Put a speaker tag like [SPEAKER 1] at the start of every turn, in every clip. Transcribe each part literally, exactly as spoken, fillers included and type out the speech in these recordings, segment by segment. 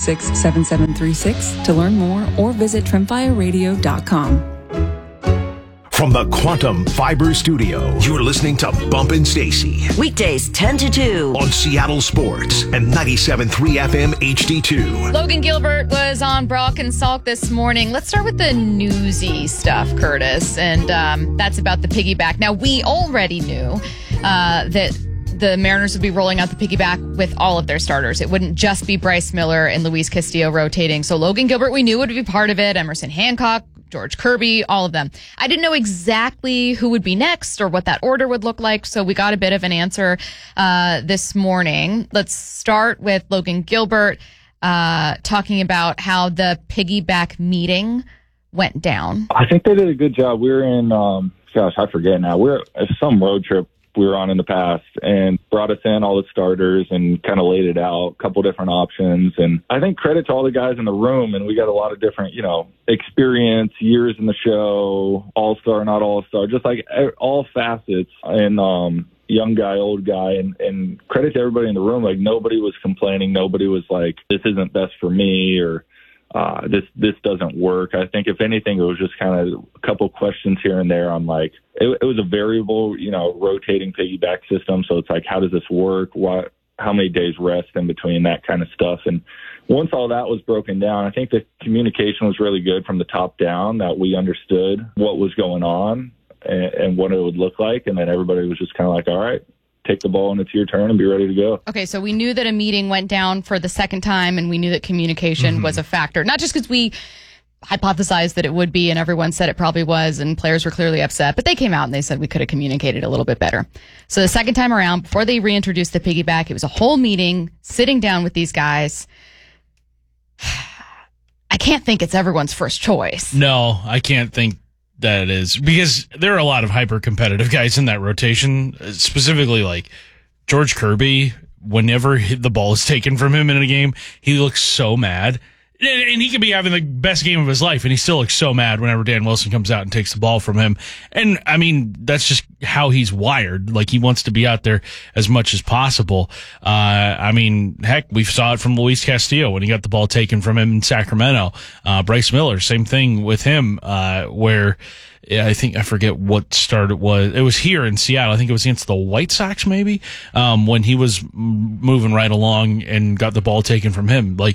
[SPEAKER 1] six, seven seven three six to learn more or visit trimfire radio dot com.
[SPEAKER 2] From the Quantum Fiber Studio, you're listening to Bumpin' Stacy.
[SPEAKER 3] Weekdays ten to two.
[SPEAKER 2] On Seattle Sports and ninety-seven point three F M H D two.
[SPEAKER 4] Logan Gilbert was on Brock and Salk this morning. Let's start with the newsy stuff, Curtis. And um, that's about the piggyback. Now, we already knew uh, that the Mariners would be rolling out the piggyback with all of their starters. It wouldn't just be Bryce Miller and Luis Castillo rotating. So Logan Gilbert, we knew would be part of it. Emerson Hancock, George Kirby, all of them. I didn't know exactly who would be next or what that order would look like, so we got a bit of an answer uh, this morning. Let's start with Logan Gilbert uh, talking about how the piggyback meeting went down.
[SPEAKER 5] I think they did a good job. We were in, um, gosh, I forget now. We we're at some road trip we were on in the past and brought us in all the starters and kind of laid it out, a couple different options. And I think credit to all the guys in the room. And we got a lot of different, you know, experience, years in the show, all-star, not all-star, just like all facets. And, um, young guy, old guy, and, and credit to everybody in the room. Like nobody was complaining. Nobody was like, this isn't best for me or, Uh, this this doesn't work. I think if anything, it was just kind of a couple questions here and there on like it, it was a variable, you know, rotating piggyback system. So it's like, how does this work? What, how many days rest in between, that kind of stuff. And once all that was broken down, I think the communication was really good from the top down, that we understood what was going on and, and what it would look like. And then everybody was just kind of like, all right, take the ball and it's your turn and be ready to go.
[SPEAKER 4] Okay, so we knew that a meeting went down for the second time, and we knew that communication mm-hmm. was a factor. Not just because we hypothesized that it would be, and everyone said it probably was, and players were clearly upset, but they came out and they said we could have communicated a little bit better. So the second time around, before they reintroduced the piggyback, it was a whole meeting, sitting down with these guys. I can't think it's everyone's first choice.
[SPEAKER 6] No, I can't think that it is, because there are a lot of hyper competitive guys in that rotation, specifically like George Kirby. Whenever the ball is taken from him in a game, he looks so mad. And he could be having the best game of his life, and he still looks so mad whenever Dan Wilson comes out and takes the ball from him. And, I mean, that's just how he's wired. Like, he wants to be out there as much as possible. Uh, I mean, heck, we saw it from Luis Castillo when he got the ball taken from him in Sacramento. Uh, Bryce Miller, same thing with him, uh, where I think, I forget what start it was. It was here in Seattle. I think it was against the White Sox, maybe, um, when he was moving right along and got the ball taken from him. Like,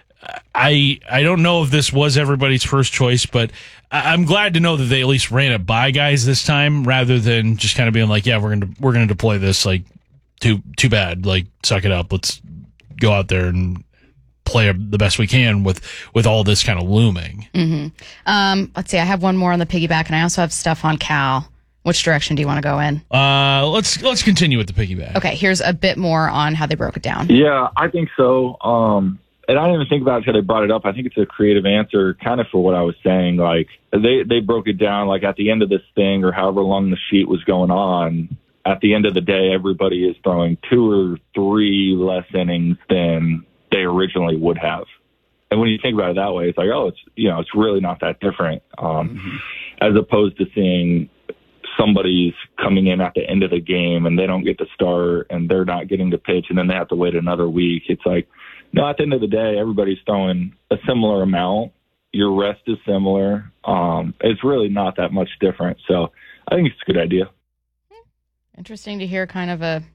[SPEAKER 6] I I don't know if this was everybody's first choice, but I'm glad to know that they at least ran it by guys this time, rather than just kind of being like, yeah, we're gonna we're gonna deploy this. Like, too too bad. Like, suck it up. Let's go out there and play the best we can with with all this kind of looming.
[SPEAKER 4] Mm-hmm. Um, let's see. I have one more on the piggyback, and I also have stuff on Cal. Which direction do you want to go in?
[SPEAKER 6] Uh, let's let's continue with the piggyback.
[SPEAKER 4] Okay, here's a bit more on how they broke it down.
[SPEAKER 5] Yeah, I think so. Um, and I didn't even think about it until they brought it up. I think it's a creative answer kind of for what I was saying. Like, they, they broke it down, like, at the end of this thing, or however long the sheet was going on, at the end of the day, everybody is throwing two or three less innings than they originally would have. And when you think about it that way, it's like, oh, it's, you know, it's really not that different. Um, mm-hmm. As opposed to seeing somebody's coming in at the end of the game and they don't get to start and they're not getting to pitch and then they have to wait another week. It's like, no, at the end of the day, everybody's throwing a similar amount. Your rest is similar. Um, it's really not that much different. So I think it's a good idea.
[SPEAKER 4] Interesting to hear kind of a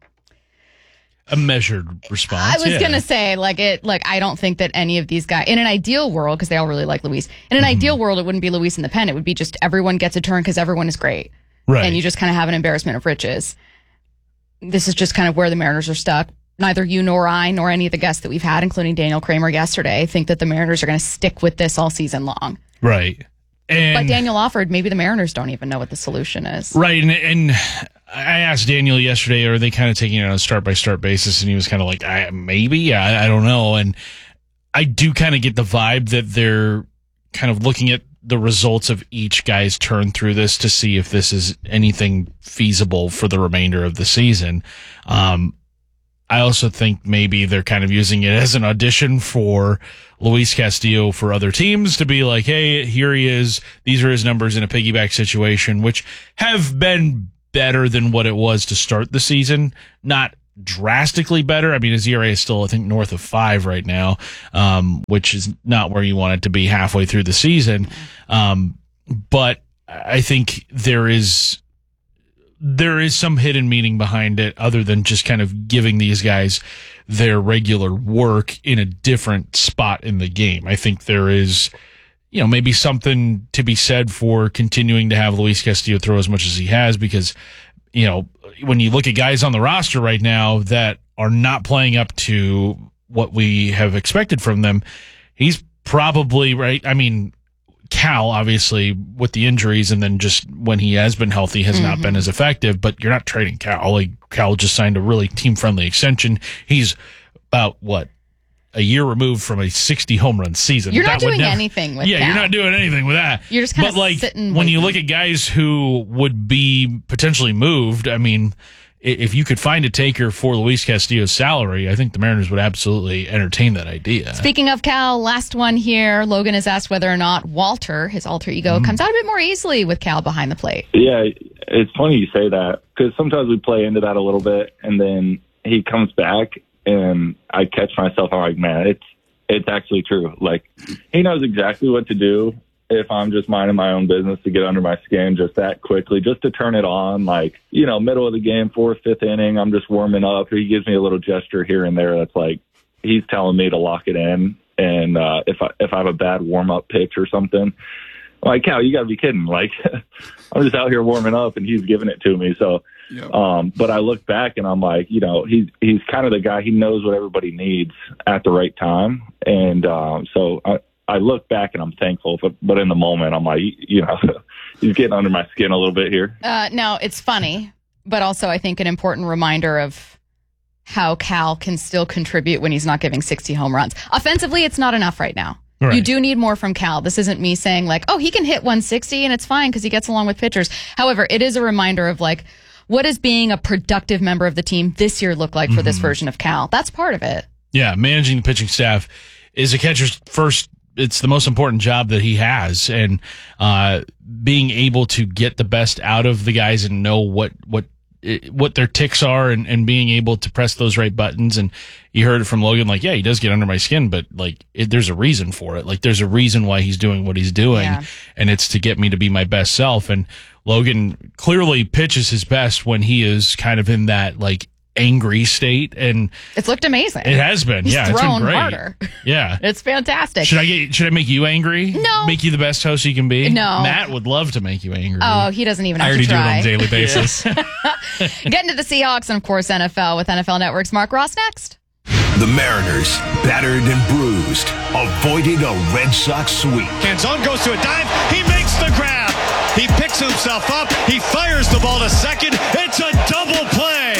[SPEAKER 6] a measured response.
[SPEAKER 4] I was
[SPEAKER 6] yeah.
[SPEAKER 4] going to say, like, it, like, I don't think that any of these guys, in an ideal world, because they all really like Luis, in an mm-hmm. ideal world, it wouldn't be Luis in the pen. It would be just everyone gets a turn because everyone is great.
[SPEAKER 6] Right.
[SPEAKER 4] And you just kind of have an embarrassment of riches. This is just kind of where the Mariners are stuck. Neither you nor I nor any of the guests that we've had, including Daniel Kramer yesterday, think that the Mariners are going to stick with this all season long.
[SPEAKER 6] Right. And
[SPEAKER 4] like Daniel offered, maybe the Mariners don't even know what the solution is.
[SPEAKER 6] Right. And, and I asked Daniel yesterday, are they kind of taking it on a start-by-start basis? And he was kind of like, I, maybe, I, I don't know. And I do kind of get the vibe that they're kind of looking at the results of each guy's turn through this to see if this is anything feasible for the remainder of the season. Um, I also think maybe they're kind of using it as an audition for Luis Castillo for other teams to be like, hey, here he is. These are his numbers in a piggyback situation, which have been better than what it was to start the season. Not drastically better. I mean, his E R A is still, I think, north of five right now, um, which is not where you want it to be halfway through the season. Um, but I think there is there is some hidden meaning behind it, other than just kind of giving these guys their regular work in a different spot in the game. I think there is, you know, maybe something to be said for continuing to have Luis Castillo throw as much as he has, because, you know, when you look at guys on the roster right now that are not playing up to what we have expected from them, he's probably right. I mean, Cal, obviously, with the injuries, and then just when he has been healthy, has mm-hmm. not been as effective, but you're not trading Cal. Like, Cal just signed a really team-friendly extension. He's about, what, a year removed from a sixty home run season.
[SPEAKER 4] You're not
[SPEAKER 6] that
[SPEAKER 4] doing
[SPEAKER 6] never,
[SPEAKER 4] anything with
[SPEAKER 6] yeah,
[SPEAKER 4] Cal.
[SPEAKER 6] you're not doing anything with that.
[SPEAKER 4] You're just kind
[SPEAKER 6] but
[SPEAKER 4] of
[SPEAKER 6] like,
[SPEAKER 4] sitting
[SPEAKER 6] when
[SPEAKER 4] waiting.
[SPEAKER 6] you look at guys who would be potentially moved, I mean, if you could find a taker for Luis Castillo's salary, I think the Mariners would absolutely entertain that idea.
[SPEAKER 4] Speaking of Cal, last one here. Logan has asked whether or not Walter, his alter ego, mm. comes out a bit more easily with Cal behind the plate.
[SPEAKER 5] Yeah, it's funny you say that, because sometimes we play into that a little bit, and then he comes back, and I catch myself, I'm like, man, it's it's actually true. Like, he knows exactly what to do if I'm just minding my own business to get under my skin just that quickly, just to turn it on. Like, you know, middle of the game, fourth, fifth inning, I'm just warming up. He gives me a little gesture here and there that's like he's telling me to lock it in. And uh, if I if I have a bad warm up pitch or something, I'm like, Cal, you got to be kidding! Like, I'm just out here warming up, and he's giving it to me. So, yep. um, but I look back and I'm like, you know, he's he's kind of the guy. He knows what everybody needs at the right time, and um, so I. I look back and I'm thankful, but but in the moment I'm like, you know, he's getting under my skin a little bit here.
[SPEAKER 4] Uh, no, it's funny, but also I think an important reminder of how Cal can still contribute when he's not giving sixty home runs. Offensively, it's not enough right now. Right. You do need more from Cal. This isn't me saying like, oh, he can hit one sixty and it's fine because he gets along with pitchers. However, it is a reminder of like, what does being a productive member of the team this year look like for mm-hmm. this version of Cal? That's part of it. Yeah, managing the pitching staff is a catcher's first. It's the most important job that he has, and uh, being able to get the best out of the guys and know what what what their ticks are, and, and being able to press those right buttons. And you heard it from Logan, like, yeah, he does get under my skin, but like, it, there's a reason for it. Like, there's a reason why he's doing what he's doing, yeah. and it's to get me to be my best self. And Logan clearly pitches his best when he is kind of in that like angry state, and it's looked amazing.
[SPEAKER 6] It has been.
[SPEAKER 4] He's
[SPEAKER 6] yeah,
[SPEAKER 4] thrown
[SPEAKER 6] it's been great.
[SPEAKER 4] Harder.
[SPEAKER 6] Yeah,
[SPEAKER 4] it's fantastic.
[SPEAKER 6] Should I get? Should I make you angry?
[SPEAKER 4] No.
[SPEAKER 6] Make you the best host you can be?
[SPEAKER 4] No.
[SPEAKER 6] Matt would love to make you angry.
[SPEAKER 4] Oh, he doesn't even have
[SPEAKER 6] I already
[SPEAKER 4] to try.
[SPEAKER 6] do it on a daily basis.
[SPEAKER 4] Getting to the Seahawks and of course N F L with N F L Network's Mark Ross next.
[SPEAKER 2] The Mariners, battered and bruised, avoided a Red Sox sweep.
[SPEAKER 7] Canzone goes to a dive. He makes the grab. He picks himself up. He fires the ball to second. It's a double play.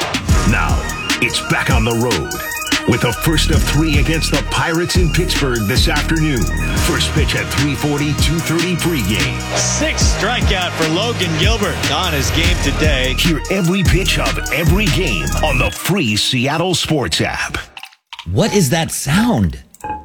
[SPEAKER 2] Now, it's back on the road with the first of three against the Pirates in Pittsburgh this afternoon. First pitch at three forty, two thirty pregame.
[SPEAKER 7] Sixth strikeout for Logan Gilbert on his game today.
[SPEAKER 2] Hear every pitch of every game on the free Seattle Sports app.
[SPEAKER 8] What is that sound?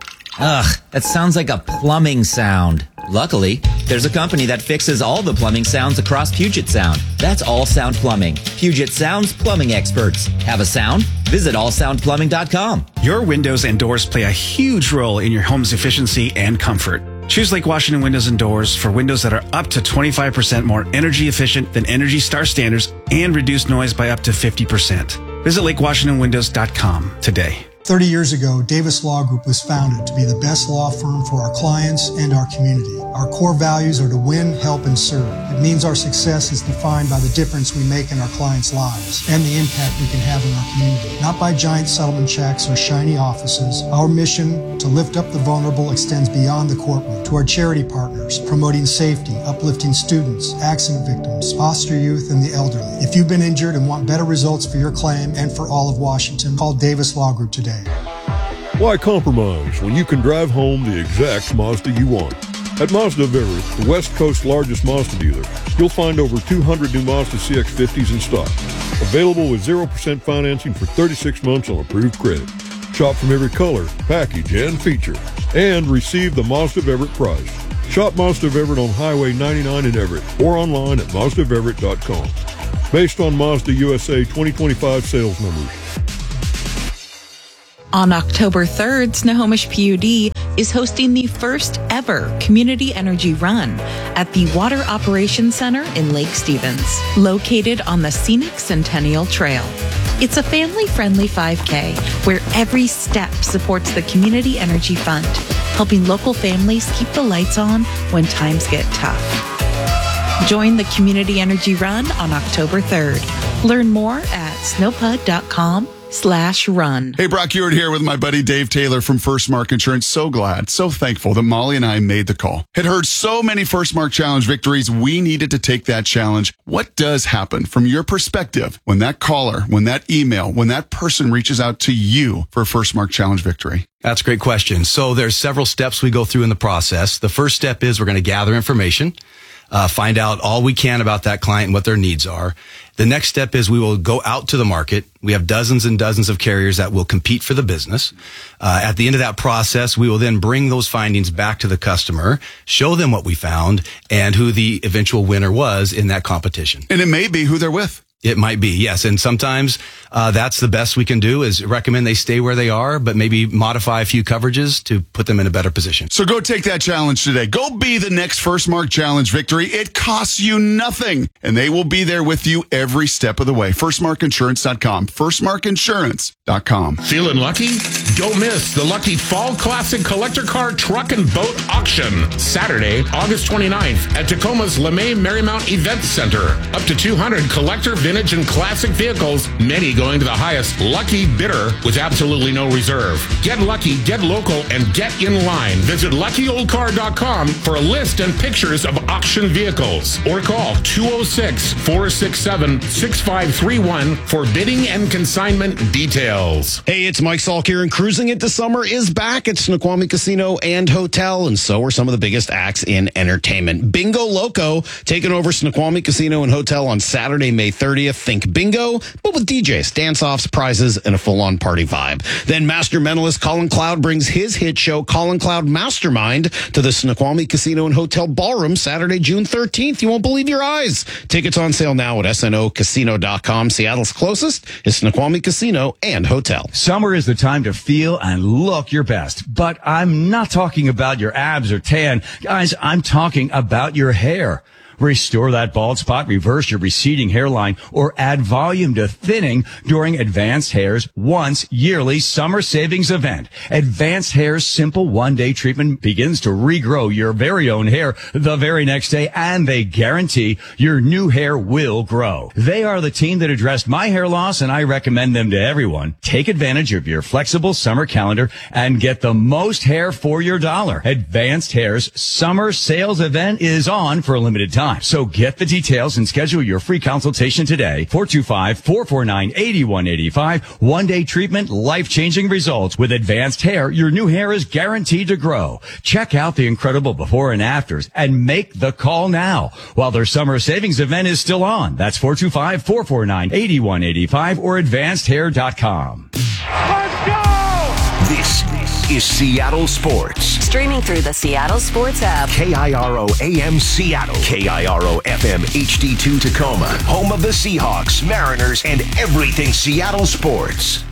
[SPEAKER 8] Ugh, that sounds like a plumbing sound. Luckily, there's a company that fixes all the plumbing sounds across Puget Sound. That's All Sound Plumbing. Puget Sound's plumbing experts. Have a sound? Visit all sound plumbing dot com.
[SPEAKER 9] Your windows and doors play a huge role in your home's efficiency and comfort. Choose Lake Washington Windows and Doors for windows that are up to twenty-five percent more energy efficient than Energy Star standards and reduce noise by up to fifty percent. Visit lake washington windows dot com today.
[SPEAKER 10] thirty years ago, Davis Law Group was founded to be the best law firm for our clients and our community. Our core values are to win, help, and serve. It means our success is defined by the difference we make in our clients' lives and the impact we can have in our community. Not by giant settlement checks or shiny offices. Our mission to lift up the vulnerable extends beyond the courtroom to our charity partners, promoting safety, uplifting students, accident victims, foster youth, and the elderly. If you've been injured and want better results for your claim and for all of Washington, call Davis Law Group today.
[SPEAKER 11] Why compromise when you can drive home the exact Mazda you want? At Mazda of Everett, the West Coast's largest Mazda dealer, you'll find over two hundred new Mazda C X fifties in stock. Available with zero percent financing for thirty-six months on approved credit. Shop from every color, package, and feature. And receive the Mazda of Everett price. Shop Mazda of Everett on Highway ninety-nine in Everett or online at mazda of everett dot com. based on Mazda U S A twenty twenty-five sales numbers.
[SPEAKER 12] On October third, Snohomish P U D is hosting the first ever Community Energy Run at the Water Operations Center in Lake Stevens, located on the scenic Centennial Trail. It's a family-friendly five K where every step supports the Community Energy Fund, helping local families keep the lights on when times get tough. Join the Community Energy Run on October third. Learn more at snowpud.com slash run.
[SPEAKER 13] Hey, Brock Ewart here with my buddy Dave Taylor from First Mark Insurance. So glad, so thankful that Molly and I made the call. Had heard so many First Mark Challenge victories, we needed to take that challenge. What does happen from your perspective when that caller, when that email, when that person reaches out to you for a First Mark Challenge victory?
[SPEAKER 14] That's a great question. So there's several steps we go through in the process. The first step is we're going to gather information. Uh, find out all we can about that client and what their needs are. The next step is we will go out to the market. We have dozens and dozens of carriers that will compete for the business. Uh, at the end of that process, we will then bring those findings back to the customer, show them what we found and who the eventual winner was in that competition.
[SPEAKER 13] And it may be who they're with.
[SPEAKER 14] It might be, yes. And sometimes uh, that's the best we can do is recommend they stay where they are, but maybe modify a few coverages to put them in a better position.
[SPEAKER 13] So go take that challenge today. Go be the next First Mark Challenge victory. It costs you nothing, and they will be there with you every step of the way. first mark insurance dot com. first mark insurance dot com.
[SPEAKER 15] Feeling lucky? Don't miss the Lucky Fall Classic Collector Car Truck and Boat Auction. Saturday, August twenty-ninth at Tacoma's LeMay Marymount Event Center. Up to two hundred collector, vintage, and classic vehicles, many going to the highest lucky bidder with absolutely no reserve. Get lucky, get local, and get in line. Visit lucky old car dot com for a list and pictures of auction vehicles. Or call two oh six, four six seven, six five three one for bidding and consignment details.
[SPEAKER 16] Hey, it's Mike Salk here, and Cruising into Summer is back at Snoqualmie Casino and Hotel, and so are some of the biggest acts in entertainment. Bingo Loco taking over Snoqualmie Casino and Hotel on Saturday, May thirtieth. Think bingo, but with D Js, dance-offs, prizes, and a full-on party vibe. Then Master Mentalist Colin Cloud brings his hit show, Colin Cloud Mastermind, to the Snoqualmie Casino and Hotel Ballroom Saturday, June thirteenth. You won't believe your eyes. Tickets on sale now at S N O casino dot com. Seattle's closest is Snoqualmie Casino and Hotel.
[SPEAKER 17] Summer is the time to feel and look your best, but I'm not talking about your abs or tan. Guys, I'm talking about your hair. Restore that bald spot, reverse your receding hairline, or add volume to thinning during Advanced Hair's once yearly summer savings event. Advanced Hair's simple one-day treatment begins to regrow your very own hair the very next day, and they guarantee your new hair will grow. They are the team that addressed my hair loss, and I recommend them to everyone. Take advantage of your flexible summer calendar and get the most hair for your dollar. Advanced Hair's summer sales event is on for a limited time. So get the details and schedule your free consultation today. four two five, four four nine, eight one eight five. One-day treatment, life-changing results. With Advanced Hair, your new hair is guaranteed to grow. Check out the incredible before and afters and make the call now while their summer savings event is still on. That's four two five, four four nine, eight one eight five or advanced hair dot com.
[SPEAKER 2] Let's go! This is Seattle Sports.
[SPEAKER 3] Streaming through the Seattle Sports app.
[SPEAKER 2] K I R O A M Seattle. K I R O F M H D two Tacoma. Home of the Seahawks, Mariners, and everything Seattle sports.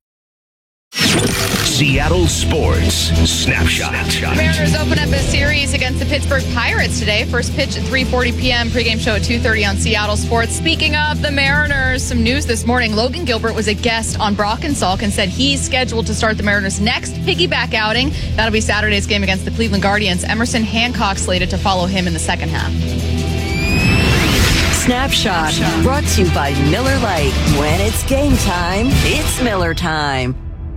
[SPEAKER 2] Seattle Sports Snapshot.
[SPEAKER 4] Mariners open up a series against the Pittsburgh Pirates today. First pitch at three forty p.m. Pregame show at two thirty on Seattle Sports. Speaking of the Mariners, some news this morning. Logan Gilbert was a guest on Brock and Salk and said he's scheduled to start the Mariners' next piggyback outing. That'll be Saturday's game against the Cleveland Guardians. Emerson Hancock slated to follow him in the second half.
[SPEAKER 3] Snapshot brought to you by Miller Lite. When it's game time, it's Miller time.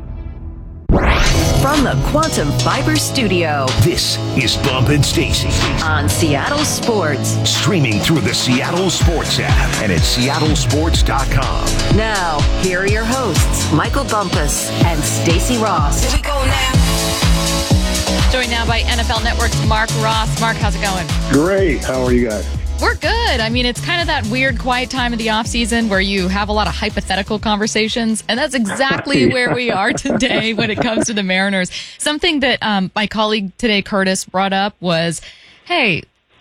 [SPEAKER 3] From the Quantum Fiber Studio,
[SPEAKER 2] this is Bump and Stacy
[SPEAKER 3] on Seattle Sports.
[SPEAKER 2] Streaming through the Seattle Sports app and at seattle sports dot com.
[SPEAKER 3] Now, here are your hosts, Michael Bumpus and Stacy Ross.
[SPEAKER 4] Here we go now. Joined now by N F L Network's Mark Ross. Mark, how's it going?
[SPEAKER 18] Great. How are you guys?
[SPEAKER 4] We're good. I mean, it's kind of that weird, quiet time of the off season where you have a lot of hypothetical conversations, and that's exactly yeah. where we are today when it comes to the Mariners. Something that um, my colleague today, Curtis, brought up was, hey,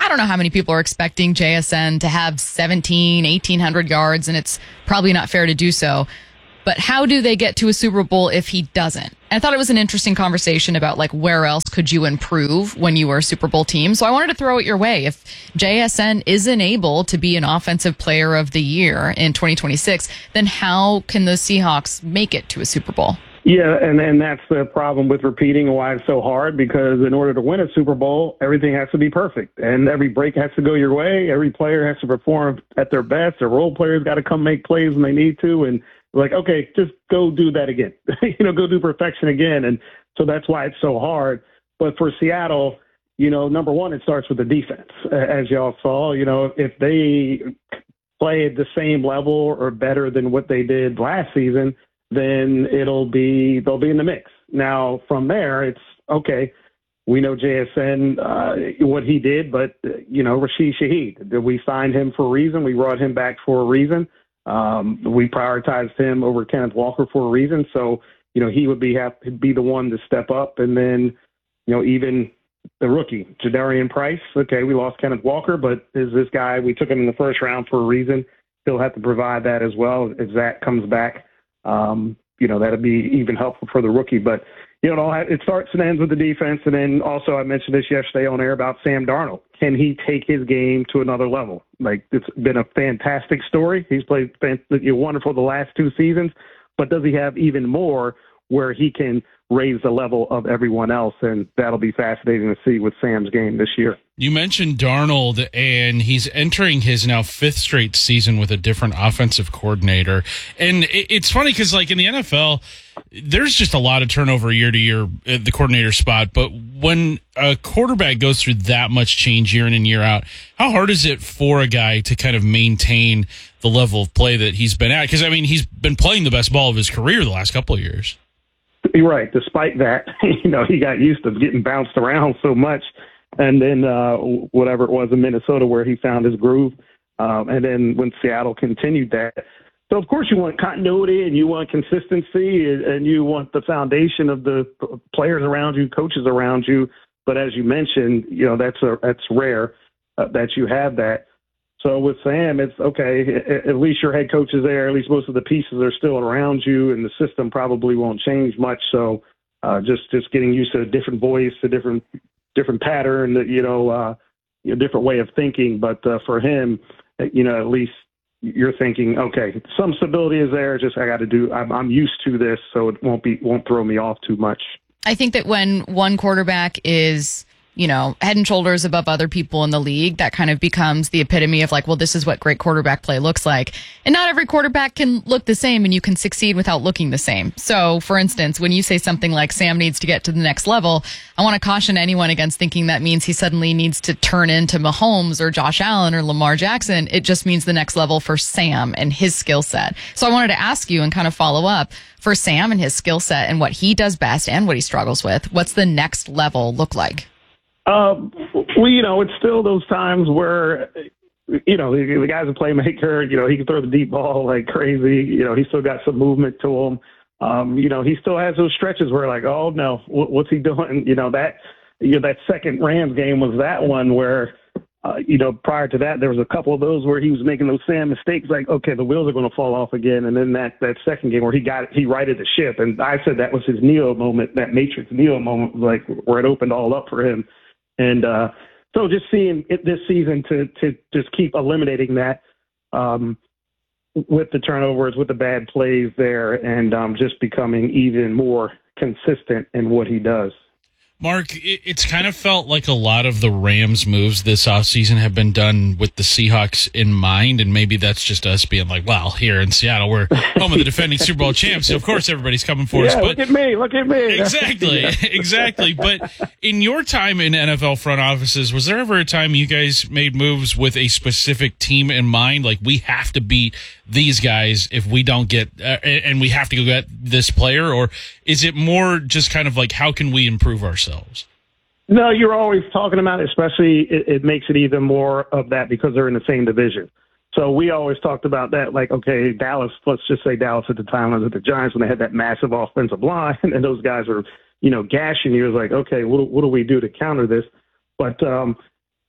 [SPEAKER 4] I don't know how many people are expecting J S N to have seventeen, eighteen hundred yards, and it's probably not fair to do so. But how do they get to a Super Bowl if he doesn't? And I thought it was an interesting conversation about like where else could you improve when you were a Super Bowl team. So I wanted to throw it your way. If J S N isn't able to be an offensive player of the year in twenty twenty-six, then how can the Seahawks make it to a Super Bowl?
[SPEAKER 18] Yeah, and, and that's the problem with repeating and why it's so hard, because in order to win a Super Bowl, everything has to be perfect. And every break has to go your way. Every player has to perform at their best. The role players got to come make plays when they need to. And like, okay, just go do that again. you know, go do perfection again. And so that's why it's so hard. But for Seattle, you know, number one, it starts with the defense. As y'all saw, you know, if they play at the same level or better than what they did last season, then it'll be, they'll be in the mix. Now, from there, it's, okay, we know J S N, uh, what he did, but, uh, you know, Rashid Shaheed, we signed him for a reason. We brought him back for a reason. Um, we prioritized him over Kenneth Walker for a reason. So, you know, he would be have to be the one to step up. And then, you know, even the rookie, Jadarian Price. Okay, we lost Kenneth Walker, but is this guy, we took him in the first round for a reason. He'll have to provide that as well. If Zach comes back, um, you know, that'd be even helpful for the rookie. But, you know, it starts and ends with the defense. And then also I mentioned this yesterday on air about Sam Darnold. Can he take his game to another level? Like, it's been a fantastic story. He's played wonderful the last two seasons, but does he have even more where he can raise the level of everyone else? And that'll be fascinating to see with Sam's game this year.
[SPEAKER 6] You mentioned Darnold, and he's entering his now fifth straight season with a different offensive coordinator. And it's funny because, like, in the N F L, there's just a lot of turnover year to year at the coordinator spot. But when a quarterback goes through that much change year in and year out, how hard is it for a guy to kind of maintain the level of play that he's been at? Because, I mean, he's been playing the best ball of his career the last couple of years.
[SPEAKER 18] You're right. Despite that, you know, he got used to getting bounced around so much. And then uh, whatever it was in Minnesota where he found his groove. Um, and then when Seattle continued that. So, of course, you want continuity and you want consistency and you want the foundation of the players around you, coaches around you. But as you mentioned, you know, that's a, that's rare uh, that you have that. So with Sam, it's okay, at least your head coach is there. At least most of the pieces are still around you and the system probably won't change much. So uh, just, just getting used to a different voice, a different different pattern, you know, uh, a different way of thinking. But uh, for him, you know, at least you're thinking, okay, some stability is there. Just I got to do. I'm, I'm used to this, so it won't be won't throw me off too much.
[SPEAKER 4] I think that when one quarterback is, you know, head and shoulders above other people in the league, that kind of becomes the epitome of like, well, this is what great quarterback play looks like. And not every quarterback can look the same and you can succeed without looking the same. So, for instance, when you say something like Sam needs to get to the next level, I want to caution anyone against thinking that means he suddenly needs to turn into Mahomes or Josh Allen or Lamar Jackson. It just means the next level for Sam and his skill set. So I wanted to ask you and kind of follow up for Sam and his skill set and what he does best and what he struggles with. What's the next level look like?
[SPEAKER 18] Um, well, you know, it's still those times where, you know, the, the guy's a playmaker. You know, he can throw the deep ball like crazy. You know, he's still got some movement to him. Um, you know, he still has those stretches where like, oh no, what, what's he doing? You know, that, you know, that second Rams game was that one where, uh, you know, prior to that, there was a couple of those where he was making those Sam mistakes. Like, okay, the wheels are going to fall off again. And then that, that second game where he got, he righted the ship. And I said that was his Neo moment, that Matrix Neo moment, like where it opened all up for him. And uh, so just seeing it this season to to just keep eliminating that um, with the turnovers, with the bad plays there, and um, just becoming even more consistent in what he does.
[SPEAKER 6] Mark, it's kind of felt like a lot of the Rams moves this offseason have been done with the Seahawks in mind, and maybe that's just us being like, well, here in Seattle, we're home of the defending Super Bowl champs, so of course everybody's coming for
[SPEAKER 18] yeah,
[SPEAKER 6] us. But
[SPEAKER 18] look at me, look at me.
[SPEAKER 6] Exactly, exactly. But in your time in N F L front offices, was there ever a time you guys made moves with a specific team in mind? Like, we have to beat these guys if we don't get, uh, and we have to go get this player? Or is it more just kind of like, how can we improve ourselves?
[SPEAKER 18] No, you're always talking about it, especially it, it makes it even more of that because they're in the same division. So we always talked about that, like, okay, Dallas, let's just say Dallas at the time was at the Giants when they had that massive offensive line, and those guys were, you know, gashing you. It was like, okay, what, what do we do to counter this? But, um,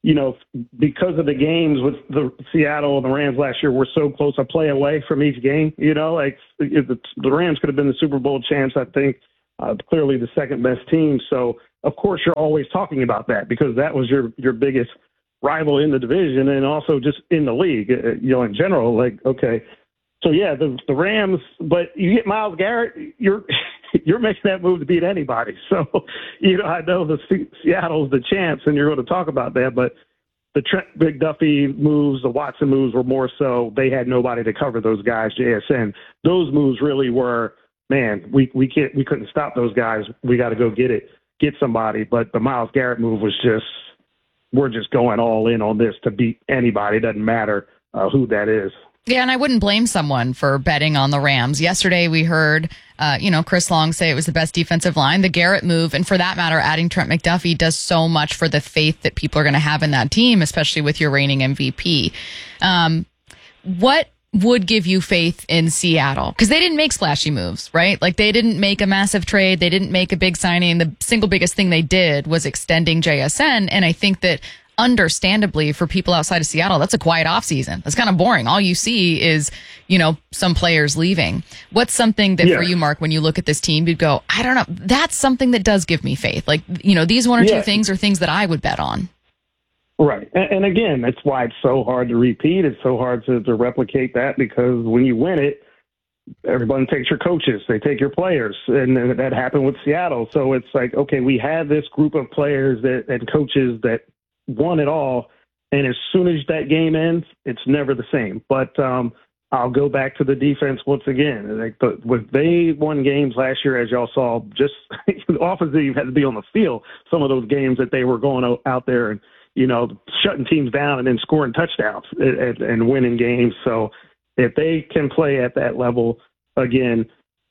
[SPEAKER 18] you know, because of the games with the Seattle and the Rams last year, we're so close, a play away from each game. You know, like if the, the Rams could have been the Super Bowl champs, I think, uh, clearly the second best team. So, of course, you're always talking about that because that was your, your biggest rival in the division and also just in the league, you know, in general. Like, okay, so yeah, the the Rams, but you get Myles Garrett, you're you're making that move to beat anybody. So, you know, I know the C- Seattle's the champs, and you're going to talk about that, but the Trent McDuffie moves, the Watson moves were more so they had nobody to cover those guys. J S N, those moves really were, man, we we can't we couldn't stop those guys. We got to go get it, get somebody. But the Myles Garrett move was just, we're just going all in on this to beat anybody. It doesn't matter uh, who that is.
[SPEAKER 4] Yeah, and I wouldn't blame someone for betting on the Rams. Yesterday we heard, uh, you know, Chris Long say it was the best defensive line. The Garrett move, and for that matter, adding Trent McDuffie does so much for the faith that people are going to have in that team, especially with your reigning M V P. Um, what would give you faith in Seattle? Because they didn't make splashy moves, right? Like they didn't make a massive trade. They didn't make a big signing. The single biggest thing they did was extending J S N. And I think that understandably for people outside of Seattle, that's a quiet offseason. That's kind of boring. All you see is, you know, some players leaving. What's something that
[SPEAKER 18] yeah.
[SPEAKER 4] for you, Mark, when you look at this team, you'd go, I don't know, that's something that does give me faith. Like, you know, these one or
[SPEAKER 18] yeah.
[SPEAKER 4] two things are things that I would bet on.
[SPEAKER 18] Right. And, and again, that's why it's so hard to repeat. It's so hard to, to replicate that because when you win it, everyone takes your coaches, they take your players, and, and that happened with Seattle. So it's like, okay, we had this group of players that and coaches that won it all, and as soon as that game ends, it's never the same. But um, I'll go back to the defense once again. Like the, when they won games last year, as y'all saw, just the offense didn't even have to be on the field. Some of those games that they were going out there and, you know, shutting teams down and then scoring touchdowns and, and, and winning games. So if they can play at that level again,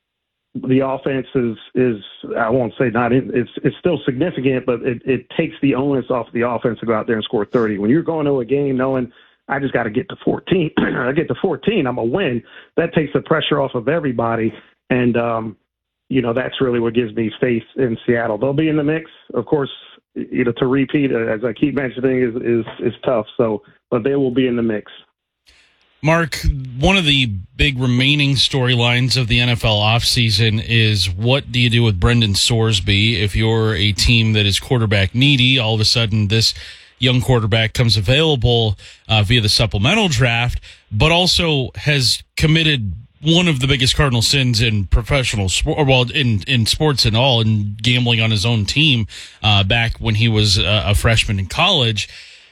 [SPEAKER 18] the offense is, is I won't say not, in, it's it's still significant, but it, it takes the onus off the offense to go out there and score thirty. When you're going to a game knowing I just got to get to fourteen, I get to fourteen, I'm going to win, that takes the pressure off of everybody. And, um, you know, that's really what gives me faith in Seattle. They'll be in the mix. Of course, you know, to repeat, as I keep mentioning, is, is, is tough. So, but they will be in the mix.
[SPEAKER 6] Mark, one of the big remaining storylines of the N F L offseason is what do you do with Brendan Sorsby if you're a team that is quarterback needy? All of a sudden, this young quarterback comes available uh, via the supplemental draft, but also has committed one of the biggest cardinal sins in professional sport, well, in, in sports and all, and gambling on his own team uh, back when he was uh, a freshman in college.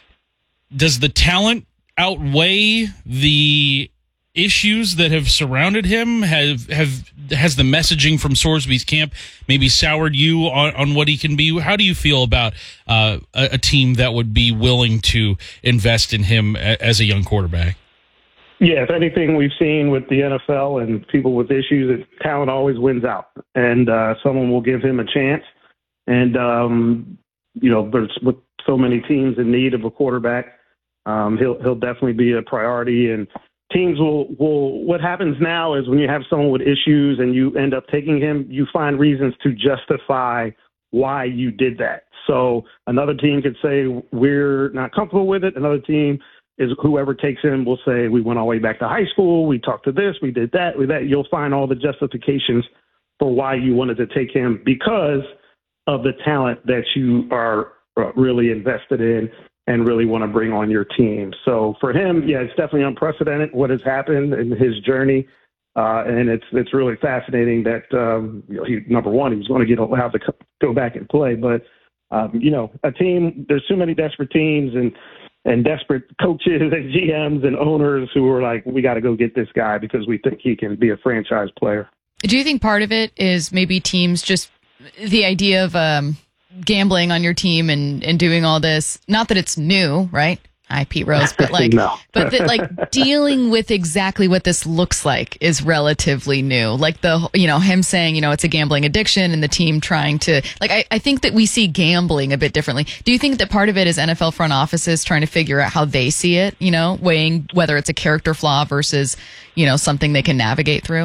[SPEAKER 6] Does the talent outweigh the issues that have surrounded him? Have have has the messaging from Sorsby's camp maybe soured you on, on what he can be? How do you feel about uh, a, a team that would be willing to invest in him a, as a young quarterback?
[SPEAKER 18] Yeah, if anything we've seen with the N F L and people with issues, that talent always wins out, and uh, someone will give him a chance. And um, you know, there's with so many teams in need of a quarterback. Um, he'll he'll definitely be a priority, and teams will, will. What happens now is when you have someone with issues and you end up taking him, you find reasons to justify why you did that. So another team could say we're not comfortable with it. Another team is whoever takes him will say we went all the way back to high school. We talked to this, we did that, we that. You'll find all the justifications for why you wanted to take him because of the talent that you are really invested in and really want to bring on your team. So for him, yeah, it's definitely unprecedented what has happened in his journey. Uh, and it's it's really fascinating that, um, you know, he, number one, he was going to get allowed to co- go back and play. But, um, you know, a team, there's too many desperate teams and, and desperate coaches and G Ms and owners who are like, we got to go get this guy because we think he can be a franchise player.
[SPEAKER 4] Do you think part of it is maybe teams just the idea of um, – gambling on your team and, and doing all this, not that it's new, right? Hi, Pete Rose, but like,
[SPEAKER 18] no.
[SPEAKER 4] but that like dealing with exactly what this looks like is relatively new. Like the, you know, him saying, you know, it's a gambling addiction and the team trying to, like, I, I think that we see gambling a bit differently. Do you think that part of it is N F L front offices trying to figure out how they see it, you know, weighing whether it's a character flaw versus, you know, something they can navigate through?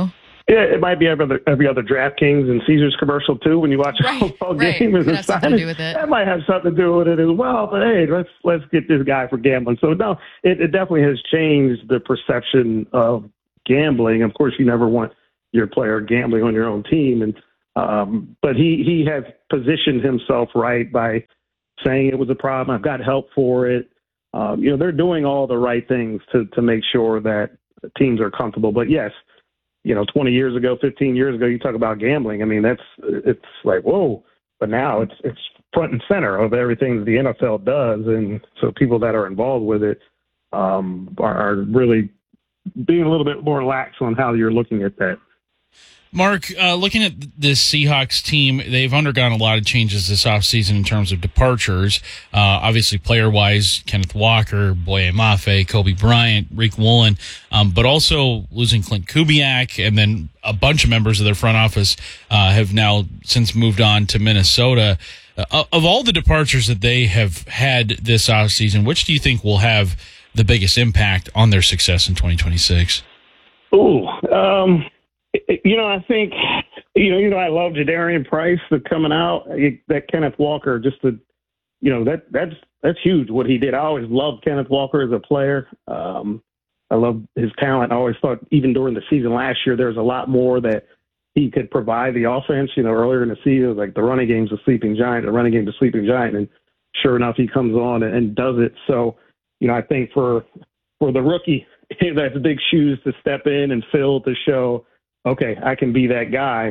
[SPEAKER 18] Yeah, it might be every other, every other DraftKings and Caesars commercial too. When you watch
[SPEAKER 4] right,
[SPEAKER 18] a football
[SPEAKER 4] right.
[SPEAKER 18] game,
[SPEAKER 4] Could have something to do with it.
[SPEAKER 18] That might have something to do with it as well. But hey, let's let's get this guy for gambling. So no, it, it definitely has changed the perception of gambling. Of course, you never want your player gambling on your own team, and um, but he he has positioned himself right by saying it was a problem. I've got help for it. Um, you know, they're doing all the right things to to make sure that teams are comfortable. But yes. You know, twenty years ago, fifteen years ago, you talk about gambling. I mean, that's it's like, whoa. But now it's it's front and center of everything that the N F L does. And so people that are involved with it um, are, are really being a little bit more lax on how you're looking at that.
[SPEAKER 6] Mark, uh, looking at this Seahawks team, they've undergone a lot of changes this offseason in terms of departures. Uh, obviously, player-wise, Kenneth Walker, Boye Mafe, Kobe Bryant, Rick Woolen, um, but also losing Clint Kubiak, and then a bunch of members of their front office uh, have now since moved on to Minnesota. Uh, of all the departures that they have had this offseason, which do you think will have the biggest impact on their success in twenty twenty-six?
[SPEAKER 18] Ooh, um... You know, I think, you know, you know, I love Jadarian Price the coming out. That Kenneth Walker, just the, you know, that that's that's huge what he did. I always loved Kenneth Walker as a player. Um, I love his talent. I always thought even during the season last year, there was a lot more that he could provide the offense. You know, earlier in the season, it was like the running game's a sleeping giant, the running game's a sleeping giant. And sure enough, he comes on and, and does it. So, you know, I think for for the rookie, that's big shoes to step in and fill to show, okay, I can be that guy,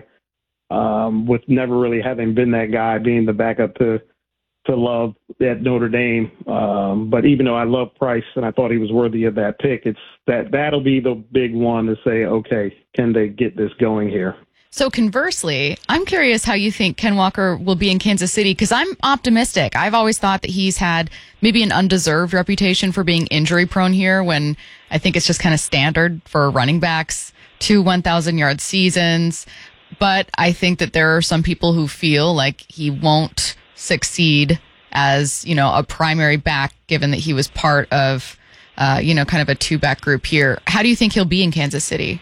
[SPEAKER 18] um, with never really having been that guy, being the backup to to Love at Notre Dame. Um, but even though I love Price and I thought he was worthy of that pick, it's that that'll be the big one to say, okay, can they get this going here?
[SPEAKER 4] So conversely, I'm curious how you think Ken Walker will be in Kansas City, because I'm optimistic. I've always thought that he's had maybe an undeserved reputation for being injury prone here, when I think it's just kind of standard for running backs, two one thousand yard seasons. But I think that there are some people who feel like he won't succeed as, you know, a primary back, given that he was part of, uh, you know, kind of a two back group here. How do you think he'll be in Kansas City?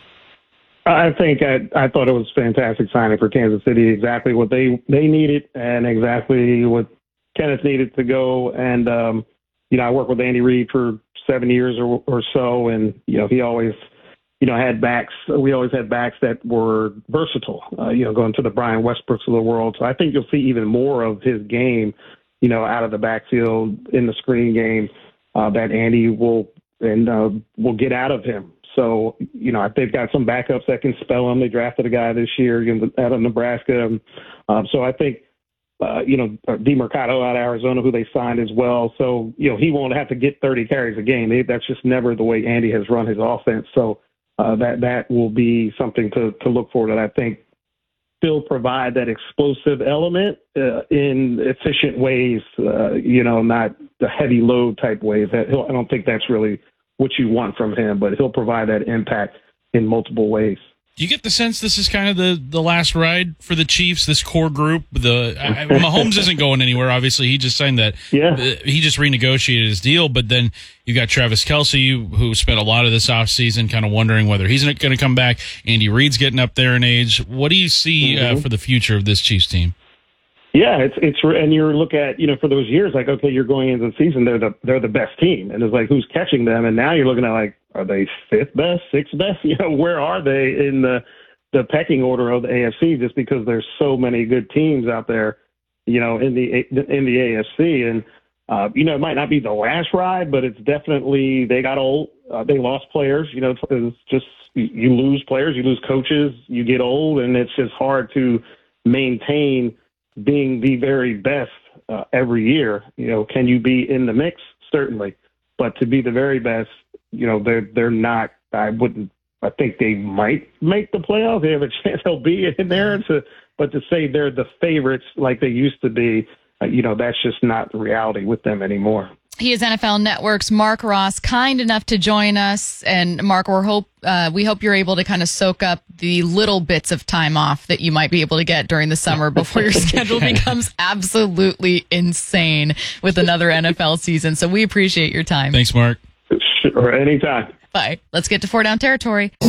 [SPEAKER 18] I think I, I thought it was a fantastic signing for Kansas City. Exactly what they, they needed and exactly what Kenneth needed to go. And, um, you know, I worked with Andy Reid for seven years or, or so, and, you know, he always, you know, had backs. We always had backs that were versatile, uh, you know, going to the Brian Westbrooks of the world. So I think you'll see even more of his game, you know, out of the backfield in the screen game uh, that Andy will and uh, will get out of him. So, you know, they've got some backups that can spell him. They drafted a guy this year you know, out of Nebraska. Um, so I think, uh, you know, DeMercado out of Arizona, who they signed as well. So, you know, he won't have to get thirty carries a game. That's just never the way Andy has run his offense. So uh, that that will be something to, to look for that I think still provide that explosive element uh, in efficient ways, uh, you know, not the heavy load type ways. That he'll, I don't think that's really what you want from him, but he'll provide that impact in multiple ways.
[SPEAKER 6] Do you get the sense this is kind of the, the last ride for the Chiefs, this core group? The I, Mahomes isn't going anywhere, obviously. He just signed that.
[SPEAKER 18] Yeah.
[SPEAKER 6] Uh, he just renegotiated his deal, but then you got Travis Kelce, who spent a lot of this offseason kind of wondering whether he's going to come back. Andy Reid's getting up there in age. What do you see mm-hmm. uh, for the future of this Chiefs team?
[SPEAKER 18] Yeah, it's it's and you look at you know for those years like okay you're going into the season they're the they're the best team and it's like who's catching them and now you're looking at like are they fifth best sixth best you know where are they in the the pecking order of the A F C just because there's so many good teams out there you know in the in the A F C and uh, you know it might not be the last ride but it's definitely they got old uh, they lost players you know it's just you lose players you lose coaches you get old and it's just hard to maintain being the very best uh, every year. You know, can you be in the mix? Certainly. But to be the very best, you know, they're, they're not, I wouldn't, I think they might make the playoffs. They have a chance they'll be in there. To, but to say they're the favorites like they used to be, uh, you know, that's just not the reality with them anymore.
[SPEAKER 4] He is N F L Network's Mark Ross, kind enough to join us. And Mark, we hope uh, we hope you're able to kind of soak up the little bits of time off that you might be able to get during the summer before your schedule becomes absolutely insane with another N F L season. So we appreciate your time.
[SPEAKER 6] Thanks, Mark.
[SPEAKER 18] Sure, anytime.
[SPEAKER 4] Bye. Let's get to Four Down Territory.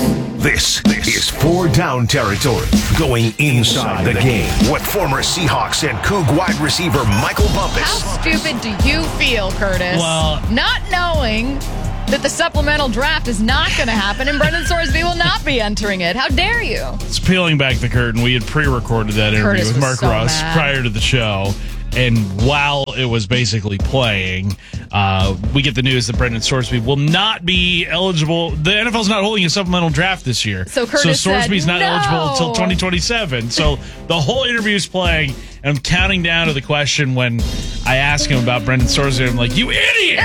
[SPEAKER 2] This, this is four down territory, going inside the game. What former Seahawks and Coug wide receiver Michael Bumpus.
[SPEAKER 4] How stupid do you feel, Curtis?
[SPEAKER 6] Well,
[SPEAKER 4] not knowing that the supplemental draft is not going to happen and Brendan Sorsby will not be entering it. How dare you?
[SPEAKER 6] It's peeling back the curtain. We had pre-recorded that interview
[SPEAKER 4] Curtis
[SPEAKER 6] with
[SPEAKER 4] was
[SPEAKER 6] Mark
[SPEAKER 4] so
[SPEAKER 6] Ross
[SPEAKER 4] mad.
[SPEAKER 6] prior to the show. And while it was basically playing, uh, we get the news that Brendan Sorsby will not be eligible. The N F L's not holding a supplemental draft this year.
[SPEAKER 4] So Curtis
[SPEAKER 6] so Sorsby's
[SPEAKER 4] said,
[SPEAKER 6] not
[SPEAKER 4] "No."
[SPEAKER 6] eligible until twenty twenty-seven. So the whole interview is playing, and I'm counting down to the question when I ask him about Brendan Sorsby. I'm like, you idiot!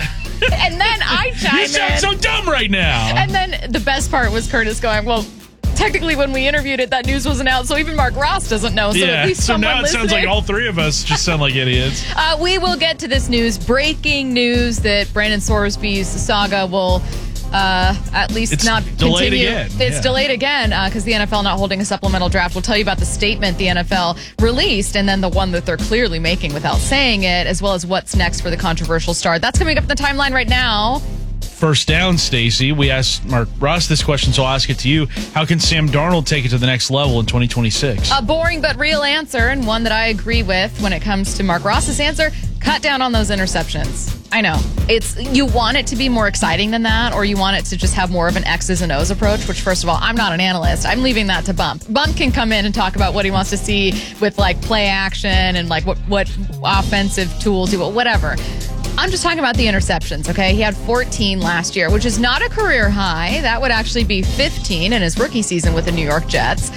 [SPEAKER 4] And then I chime
[SPEAKER 6] You sound
[SPEAKER 4] in.
[SPEAKER 6] so dumb right now.
[SPEAKER 4] And then the best part was Curtis going, well, technically when we interviewed it, that news wasn't out, so even Mark Ross doesn't know. So
[SPEAKER 6] yeah,
[SPEAKER 4] at least
[SPEAKER 6] so
[SPEAKER 4] someone
[SPEAKER 6] now it
[SPEAKER 4] listening.
[SPEAKER 6] sounds like all three of us just sound like idiots.
[SPEAKER 4] Uh, we will get to this news. Breaking news that Brandon Sorsby's saga will uh, at least
[SPEAKER 6] It's
[SPEAKER 4] not
[SPEAKER 6] delayed
[SPEAKER 4] continue.
[SPEAKER 6] again,
[SPEAKER 4] It's
[SPEAKER 6] yeah.
[SPEAKER 4] delayed again because the N F L not holding a supplemental draft. We'll tell you about the statement the N F L released and then the one that they're clearly making without saying it, as well as what's next for the controversial star. That's coming up in the timeline right now.
[SPEAKER 6] First down, Stacey. We asked Mark Ross this question, so I'll ask it to you. How can Sam Darnold take it to the next level in twenty twenty-six?
[SPEAKER 4] A boring but real answer, and one that I agree with when it comes to Mark Ross's answer. Cut down on those interceptions. I know. It's you want it to be more exciting than that, or you want it to just have more of an X's and O's approach, which, first of all, I'm not an analyst. I'm leaving that to Bump. Bump can come in and talk about what he wants to see with, like, play action and, like, what, what offensive tools, do whatever. I'm just talking about the interceptions, okay? He had fourteen last year, which is not a career high. That would actually be fifteen in his rookie season with the New York Jets.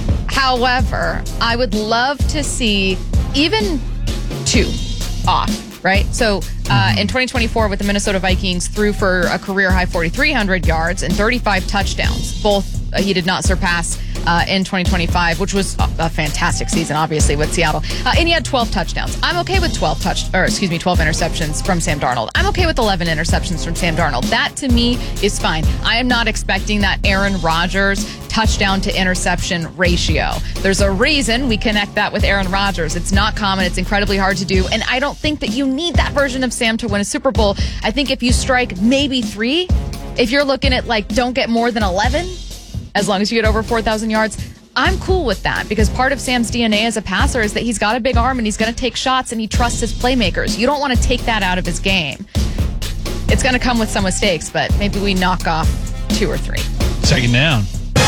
[SPEAKER 4] However, I would love to see even two off, right? So uh, in twenty twenty-four with the Minnesota Vikings, threw for a career high forty-three hundred yards and thirty-five touchdowns. Both uh, he did not surpass Uh, in twenty twenty-five, which was a, a fantastic season, obviously, with Seattle. Uh, and he had twelve touchdowns. I'm okay with twelve touch, or excuse me, twelve interceptions from Sam Darnold. I'm okay with eleven interceptions from Sam Darnold. That to me is fine. I am not expecting that Aaron Rodgers touchdown to interception ratio. There's a reason we connect that with Aaron Rodgers. It's not common. It's incredibly hard to do. And I don't think that you need that version of Sam to win a Super Bowl. I think if you strike maybe three, if you're looking at like don't get more than eleven, as long as you get over four thousand yards, I'm cool with that because part of Sam's D N A as a passer is that he's got a big arm and he's going to take shots and he trusts his playmakers. You don't want to take that out of his game. It's going to come with some mistakes, but maybe we knock off two or three.
[SPEAKER 6] Second down.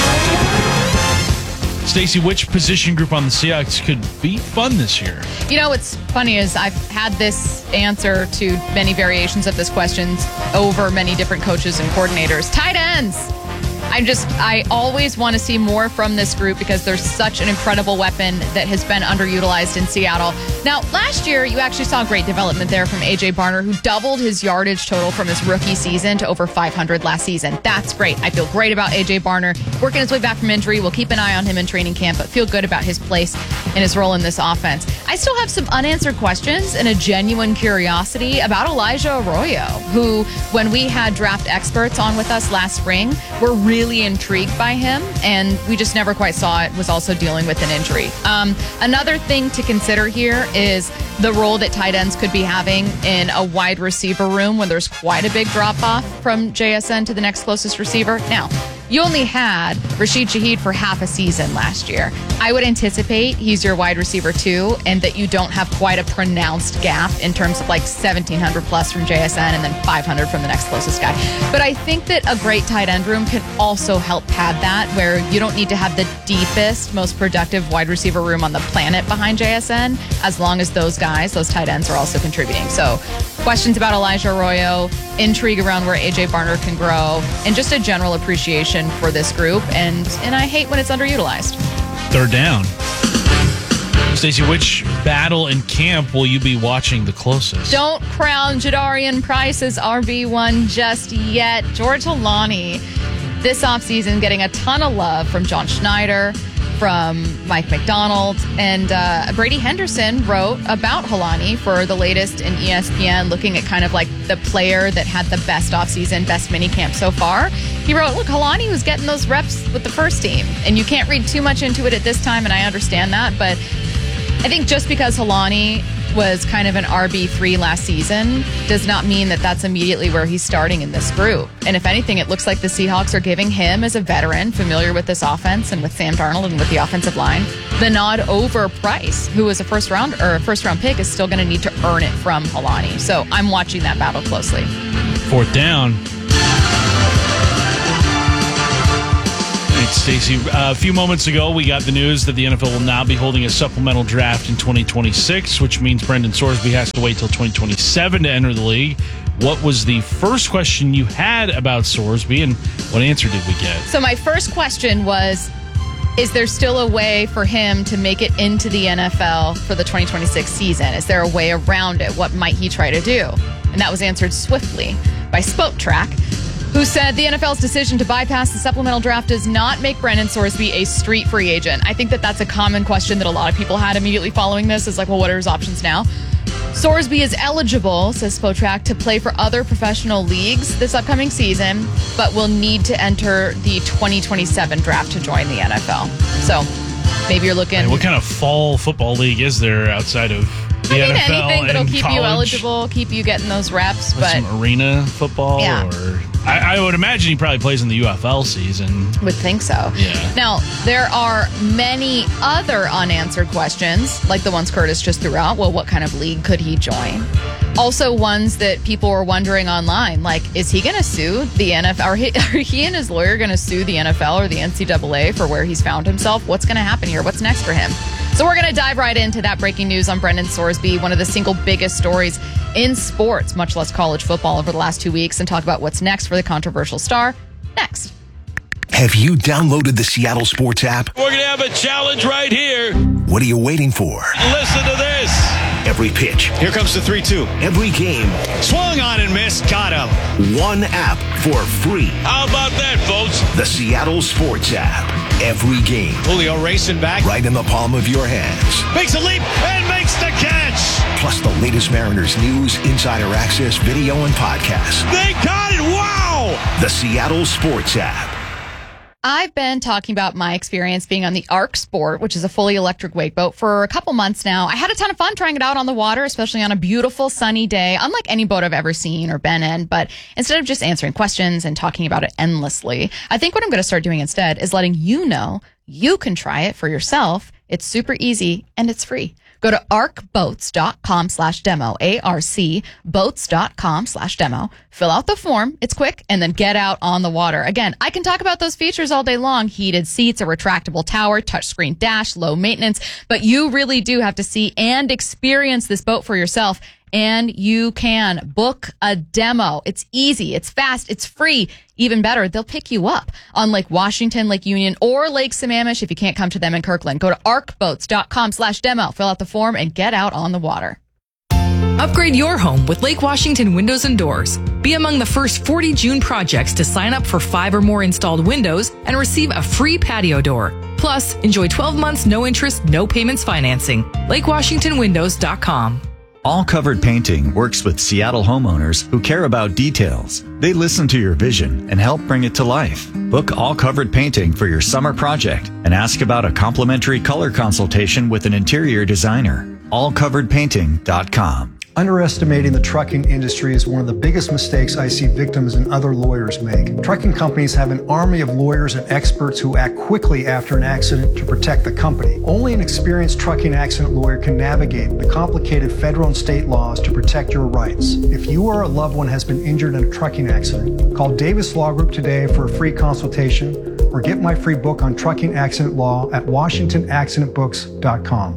[SPEAKER 6] Stacey, which position group on the Seahawks could be fun this year?
[SPEAKER 4] You know, what's funny is I've had this answer to many variations of this question over many different coaches and coordinators. Tight ends. I just, I always want to see more from this group because there's such an incredible weapon that has been underutilized in Seattle. Now, last year, you actually saw great development there from A J Barner, who doubled his yardage total from his rookie season to over five hundred last season. That's great. I feel great about A J Barner working his way back from injury. We'll keep an eye on him in training camp, but feel good about his place and his role in this offense. I still have some unanswered questions and a genuine curiosity about Elijah Arroyo, who, when we had draft experts on with us last spring, were really really intrigued by him, and we just never quite saw it, was also dealing with an injury. Um, another thing to consider here is the role that tight ends could be having in a wide receiver room when there's quite a big drop-off from J S N to the next closest receiver. Now, you only had Rashid Shaheed for half a season last year. I would anticipate he's your wide receiver too, and that you don't have quite a pronounced gap in terms of like seventeen hundred plus from J S N and then five hundred from the next closest guy. But I think that a great tight end room can also help pad that, where you don't need to have the deepest, most productive wide receiver room on the planet behind J S N, as long as those guys, those tight ends, are also contributing. So questions about Elijah Arroyo, intrigue around where A J Barner can grow, and just a general appreciation for this group. And and I hate when it's underutilized.
[SPEAKER 6] Third down. Stacey, which battle in camp will you be watching the closest?
[SPEAKER 4] Don't crown Jadarian Price as R B one just yet. George Holani this offseason getting a ton of love from John Schneider, from Mike McDonald, and uh, Brady Henderson wrote about Holani for the latest in E S P N, looking at kind of like the player that had the best offseason, best minicamp so far. He wrote, look, Holani was getting those reps with the first team, and you can't read too much into it at this time, and I understand that, but I think just because Holani was kind of an R B three last season does not mean that that's immediately where he's starting in this group. And if anything, it looks like the Seahawks are giving him, as a veteran familiar with this offense and with Sam Darnold and with the offensive line, the nod over Price, who is a first round or a first round pick, is still going to need to earn it from Helani. So I'm watching that battle closely.
[SPEAKER 6] Fourth down. Stacey, uh, a few moments ago, we got the news that the N F L will now be holding a supplemental draft in twenty twenty-six, which means Brendan Sorsby has to wait till twenty twenty-seven to enter the league. What was the first question you had about Sorsby, and what answer did we get?
[SPEAKER 4] So my first question was, is there still a way for him to make it into the N F L for the twenty twenty-six season? Is there a way around it? What might he try to do? And that was answered swiftly by Spotrac, who said the N F L's decision to bypass the supplemental draft does not make Brendan Sorsby a street free agent. I think that that's a common question that a lot of people had immediately following this, is like, well, what are his options now? Sorsby is eligible, says Spotrac, to play for other professional leagues this upcoming season, but will need to enter the twenty twenty-seven draft to join the N F L. So maybe you're looking...
[SPEAKER 6] Hey, what kind of fall football league is there outside of the
[SPEAKER 4] I mean,
[SPEAKER 6] N F L
[SPEAKER 4] anything that'll
[SPEAKER 6] and
[SPEAKER 4] keep
[SPEAKER 6] college?
[SPEAKER 4] you eligible, keep you getting those reps,
[SPEAKER 6] Like
[SPEAKER 4] but...
[SPEAKER 6] some arena football?
[SPEAKER 4] Yeah.
[SPEAKER 6] Or I, I would imagine he probably plays in the U F L season.
[SPEAKER 4] Would think so.
[SPEAKER 6] Yeah.
[SPEAKER 4] Now, there are many other unanswered questions, like the ones Curtis just threw out. Well, what kind of league could he join? Also, ones that people were wondering online, like, is he going to sue the N F L? Are he, are he and his lawyer going to sue the N F L or the N C double A for where he's found himself? What's going to happen here? What's next for him? So we're going to dive right into that breaking news on Brendan Sorsby, one of the single biggest stories in sports, much less college football, over the last two weeks, and talk about what's next for the controversial star. Next.
[SPEAKER 2] Have you downloaded the Seattle Sports app?
[SPEAKER 7] We're going to have a challenge right here.
[SPEAKER 2] What are you waiting for?
[SPEAKER 7] Listen to this.
[SPEAKER 2] Every pitch.
[SPEAKER 7] Here comes the three two.
[SPEAKER 2] Every game.
[SPEAKER 7] Swung on and missed. Got him.
[SPEAKER 2] One app for free.
[SPEAKER 7] How about that, folks?
[SPEAKER 2] The Seattle Sports app. Every game.
[SPEAKER 7] Julio racing back.
[SPEAKER 2] Right in the palm of your hands.
[SPEAKER 7] Makes a leap and makes the catch.
[SPEAKER 2] Plus the latest Mariners news, insider access, video, and podcasts.
[SPEAKER 7] They got it. Wow.
[SPEAKER 2] The Seattle Sports app.
[SPEAKER 4] I've been talking about my experience being on the Arc Sport, which is a fully electric wake boat, for a couple months now. I had a ton of fun trying it out on the water, especially on a beautiful sunny day, unlike any boat I've ever seen or been in. But instead of just answering questions and talking about it endlessly, I think what I'm going to start doing instead is letting you know you can try it for yourself. It's super easy and it's free. Go to arcboats.com slash demo, A R C, boats.com slash demo. Fill out the form. It's quick. And then get out on the water. Again, I can talk about those features all day long. Heated seats, a retractable tower, touchscreen dash, low maintenance. But you really do have to see and experience this boat for yourself. And you can book a demo. It's easy. It's fast. It's free. Even better, they'll pick you up on Lake Washington, Lake Union, or Lake Sammamish if you can't come to them in Kirkland. Go to arcboats.com slash demo. Fill out the form and get out on the water.
[SPEAKER 1] Upgrade your home with Lake Washington Windows and Doors. Be among the first forty June projects to sign up for five or more installed windows and receive a free patio door. Plus, enjoy twelve months, no interest, no payments financing. lake washington windows dot com.
[SPEAKER 19] All Covered Painting works with Seattle homeowners who care about details. They listen to your vision and help bring it to life. Book All Covered Painting for your summer project and ask about a complimentary color consultation with an interior designer. all covered painting dot com.
[SPEAKER 10] Underestimating the trucking industry is one of the biggest mistakes I see victims and other lawyers make. Trucking companies have an army of lawyers and experts who act quickly after an accident to protect the company. Only an experienced trucking accident lawyer can navigate the complicated federal and state laws to protect your rights. If you or a loved one has been injured in a trucking accident, call Davis Law Group today for a free consultation or get my free book on trucking accident law at washington accident books dot com.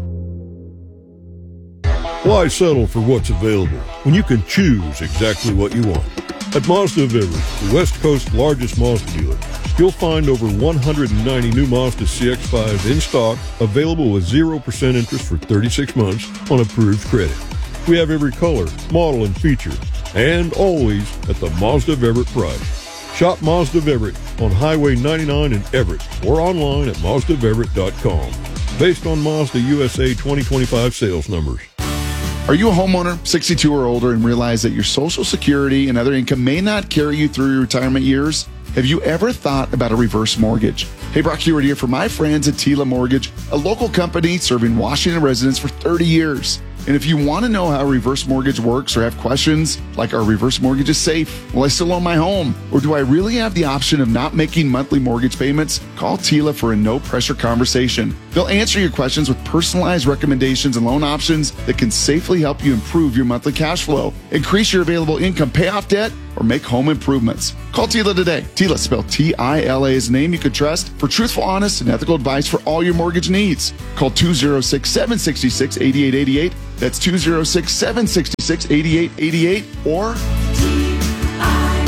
[SPEAKER 11] Why settle for what's available when you can choose exactly what you want? At Mazda of Everett, the West Coast's largest Mazda dealer, you'll find over one hundred ninety new Mazda C X fives in stock, available with zero percent interest for thirty-six months on approved credit. We have every color, model, and feature, and always at the Mazda of Everett price. Shop Mazda of Everett on Highway ninety-nine in Everett or online at mazda of everett dot com. Based on Mazda U S A twenty twenty-five sales numbers.
[SPEAKER 13] Are you a homeowner, sixty-two or older, and realize that your Social Security and other income may not carry you through your retirement years? Have you ever thought about a reverse mortgage? Hey, Brock Hewitt here for my friends at Tila Mortgage, a local company serving Washington residents for thirty years. And if you want to know how reverse mortgage works or have questions like, are reverse mortgages safe? Will I still own my home? Or do I really have the option of not making monthly mortgage payments? Call Tila for a no-pressure conversation. They'll answer your questions with personalized recommendations and loan options that can safely help you improve your monthly cash flow, increase your available income, pay off debt, or make home improvements. Call Tila today. Tila, spelled T I L A, is a name you can trust for truthful, honest, and ethical advice for all your mortgage needs. Call two oh six, seven six six, eight eight eight eight. That's two oh six, seven six six, eight eight eight eight or
[SPEAKER 20] T I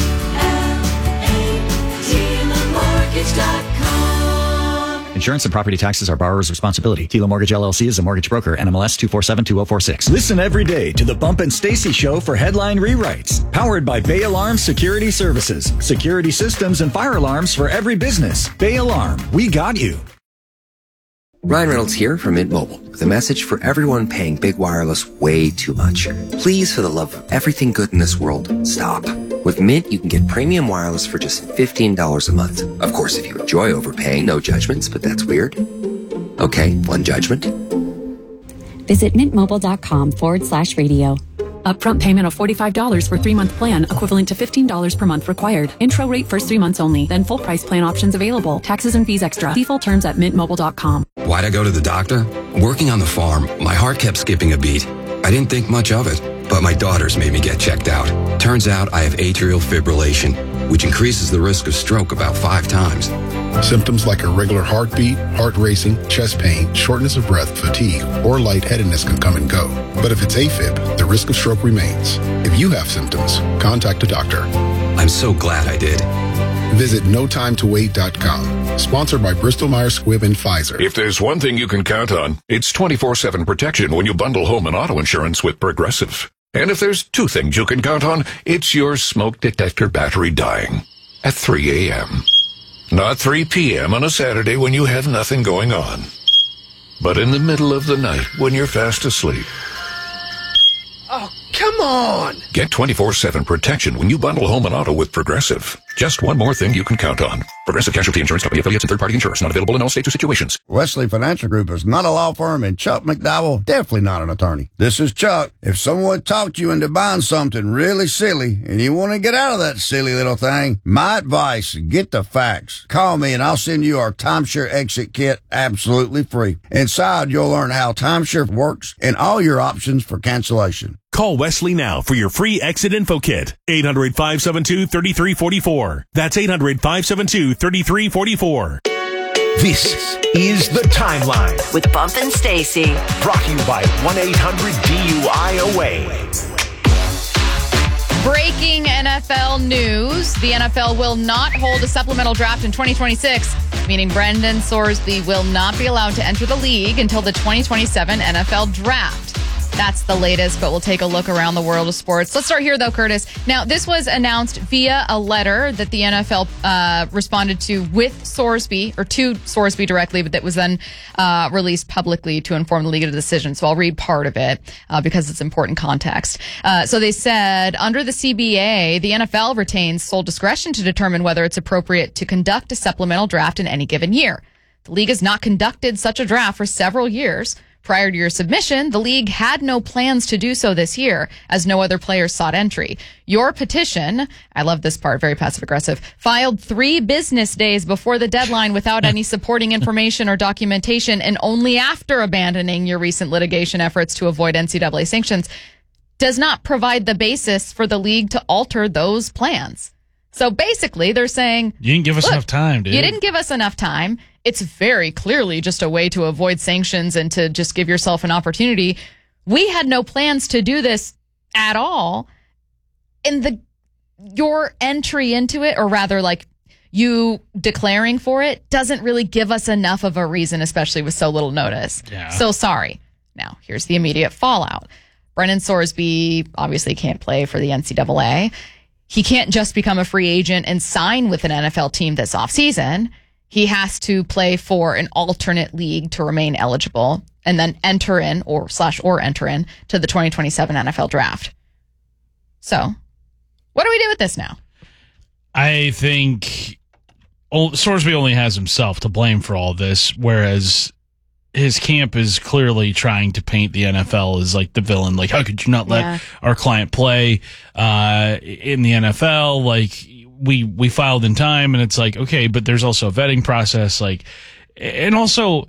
[SPEAKER 20] L A, Tila Mortgage dot com.
[SPEAKER 19] Insurance and property taxes are borrower's responsibility. Tila Mortgage L L C is a mortgage broker. N M L S two four seven two oh four six. Listen every day to the Bump and Stacy Show for headline rewrites. Powered by Bay Alarm Security Services. Security systems and fire alarms for every business. Bay Alarm. We got you.
[SPEAKER 21] Ryan Reynolds here from Mint Mobile with a message for everyone paying big wireless way too much. Please, for the love of everything good in this world, stop. With Mint, you can get premium wireless for just fifteen dollars a month. Of course, if you enjoy overpaying, no judgments, but that's weird. Okay, one judgment.
[SPEAKER 22] Visit mintmobile.com forward slash radio. Upfront payment of forty-five dollars for three-month plan, equivalent to fifteen dollars per month required. Intro rate first three months only, then full price plan options available. Taxes and fees extra. See full terms at mint mobile dot com.
[SPEAKER 23] Why'd I go to the doctor? Working on the farm, my heart kept skipping a beat. I didn't think much of it, but my daughters made me get checked out. Turns out I have atrial fibrillation, which increases the risk of stroke about five times.
[SPEAKER 24] Symptoms like irregular heartbeat, heart racing, chest pain, shortness of breath, fatigue, or lightheadedness can come and go. But if it's AFib, the risk of stroke remains. If you have symptoms, contact a doctor.
[SPEAKER 23] I'm so glad I did.
[SPEAKER 24] Visit no time to wait dot com. Sponsored by Bristol Myers Squibb and Pfizer.
[SPEAKER 15] If there's one thing you can count on, it's twenty-four seven protection when you bundle home and auto insurance with Progressive. And if there's two things you can count on, it's your smoke detector battery dying at three a.m. Not three p.m. on a Saturday when you have nothing going on, but in the middle of the night when you're fast asleep.
[SPEAKER 25] Oh, come on!
[SPEAKER 15] Get twenty-four seven protection when you bundle home and auto with Progressive. Just one more thing you can count on. Progressive Casualty Insurance Company, affiliates, and third-party insurers. Not available in all states or situations.
[SPEAKER 26] Wesley Financial Group is not a law firm, and Chuck McDowell definitely not an attorney. This is Chuck. If someone talked you into buying something really silly, and you want to get out of that silly little thing, my advice, get the facts. Call me, and I'll send you our timeshare exit kit absolutely free. Inside, you'll learn how timeshare works and all your options for cancellation.
[SPEAKER 27] Call Wesley now for your free exit info kit. eight hundred, five seven two, three three four four. That's eight hundred, five seven two, three three four four.
[SPEAKER 2] This is The Timeline
[SPEAKER 3] with Bump and Stacy.
[SPEAKER 2] Brought to you by one eight hundred D U I A W A.
[SPEAKER 4] Breaking N F L news. The N F L will not hold a supplemental draft in twenty twenty-six, meaning Brendan Sorsby will not be allowed to enter the league until the twenty twenty-seven N F L draft. That's the latest, but we'll take a look around the world of sports. Let's start here, though, Curtis. Now, this was announced via a letter that the N F L uh, responded to with Sorsby, or to Sorsby directly, but that was then uh, released publicly to inform the league of the decision. So I'll read part of it uh, because it's important context. Uh, so they said, under the C B A, the N F L retains sole discretion to determine whether it's appropriate to conduct a supplemental draft in any given year. The league has not conducted such a draft for several years. Prior to your submission, the league had no plans to do so this year, as no other players sought entry. Your petition, I love this part, very passive-aggressive, filed three business days before the deadline without any supporting information or documentation, and only after abandoning your recent litigation efforts to avoid N C double A sanctions, does not provide the basis for the league to alter those plans. So basically, they're saying,
[SPEAKER 6] you didn't give us enough time, dude.
[SPEAKER 4] You didn't give us enough time. It's very clearly just a way to avoid sanctions and to just give yourself an opportunity. We had no plans to do this at all. And the your entry into it, or rather like you declaring for it, doesn't really give us enough of a reason, especially with so little notice.
[SPEAKER 6] Yeah.
[SPEAKER 4] So sorry. Now, here's the immediate fallout. Brendan Sorsby obviously can't play for the N C double A. He can't just become a free agent and sign with an N F L team this offseason. He has to play for an alternate league to remain eligible and then enter in or slash or enter in to the twenty twenty-seven N F L draft. So what do we do with this now?
[SPEAKER 6] I think Sorsby only has himself to blame for all this, whereas his camp is clearly trying to paint the N F L as like the villain. Like, how could you not let
[SPEAKER 4] Yeah.
[SPEAKER 6] our client play uh, in the N F L? Like, we we filed in time, and it's like, okay, but there's also a vetting process. Like, and also,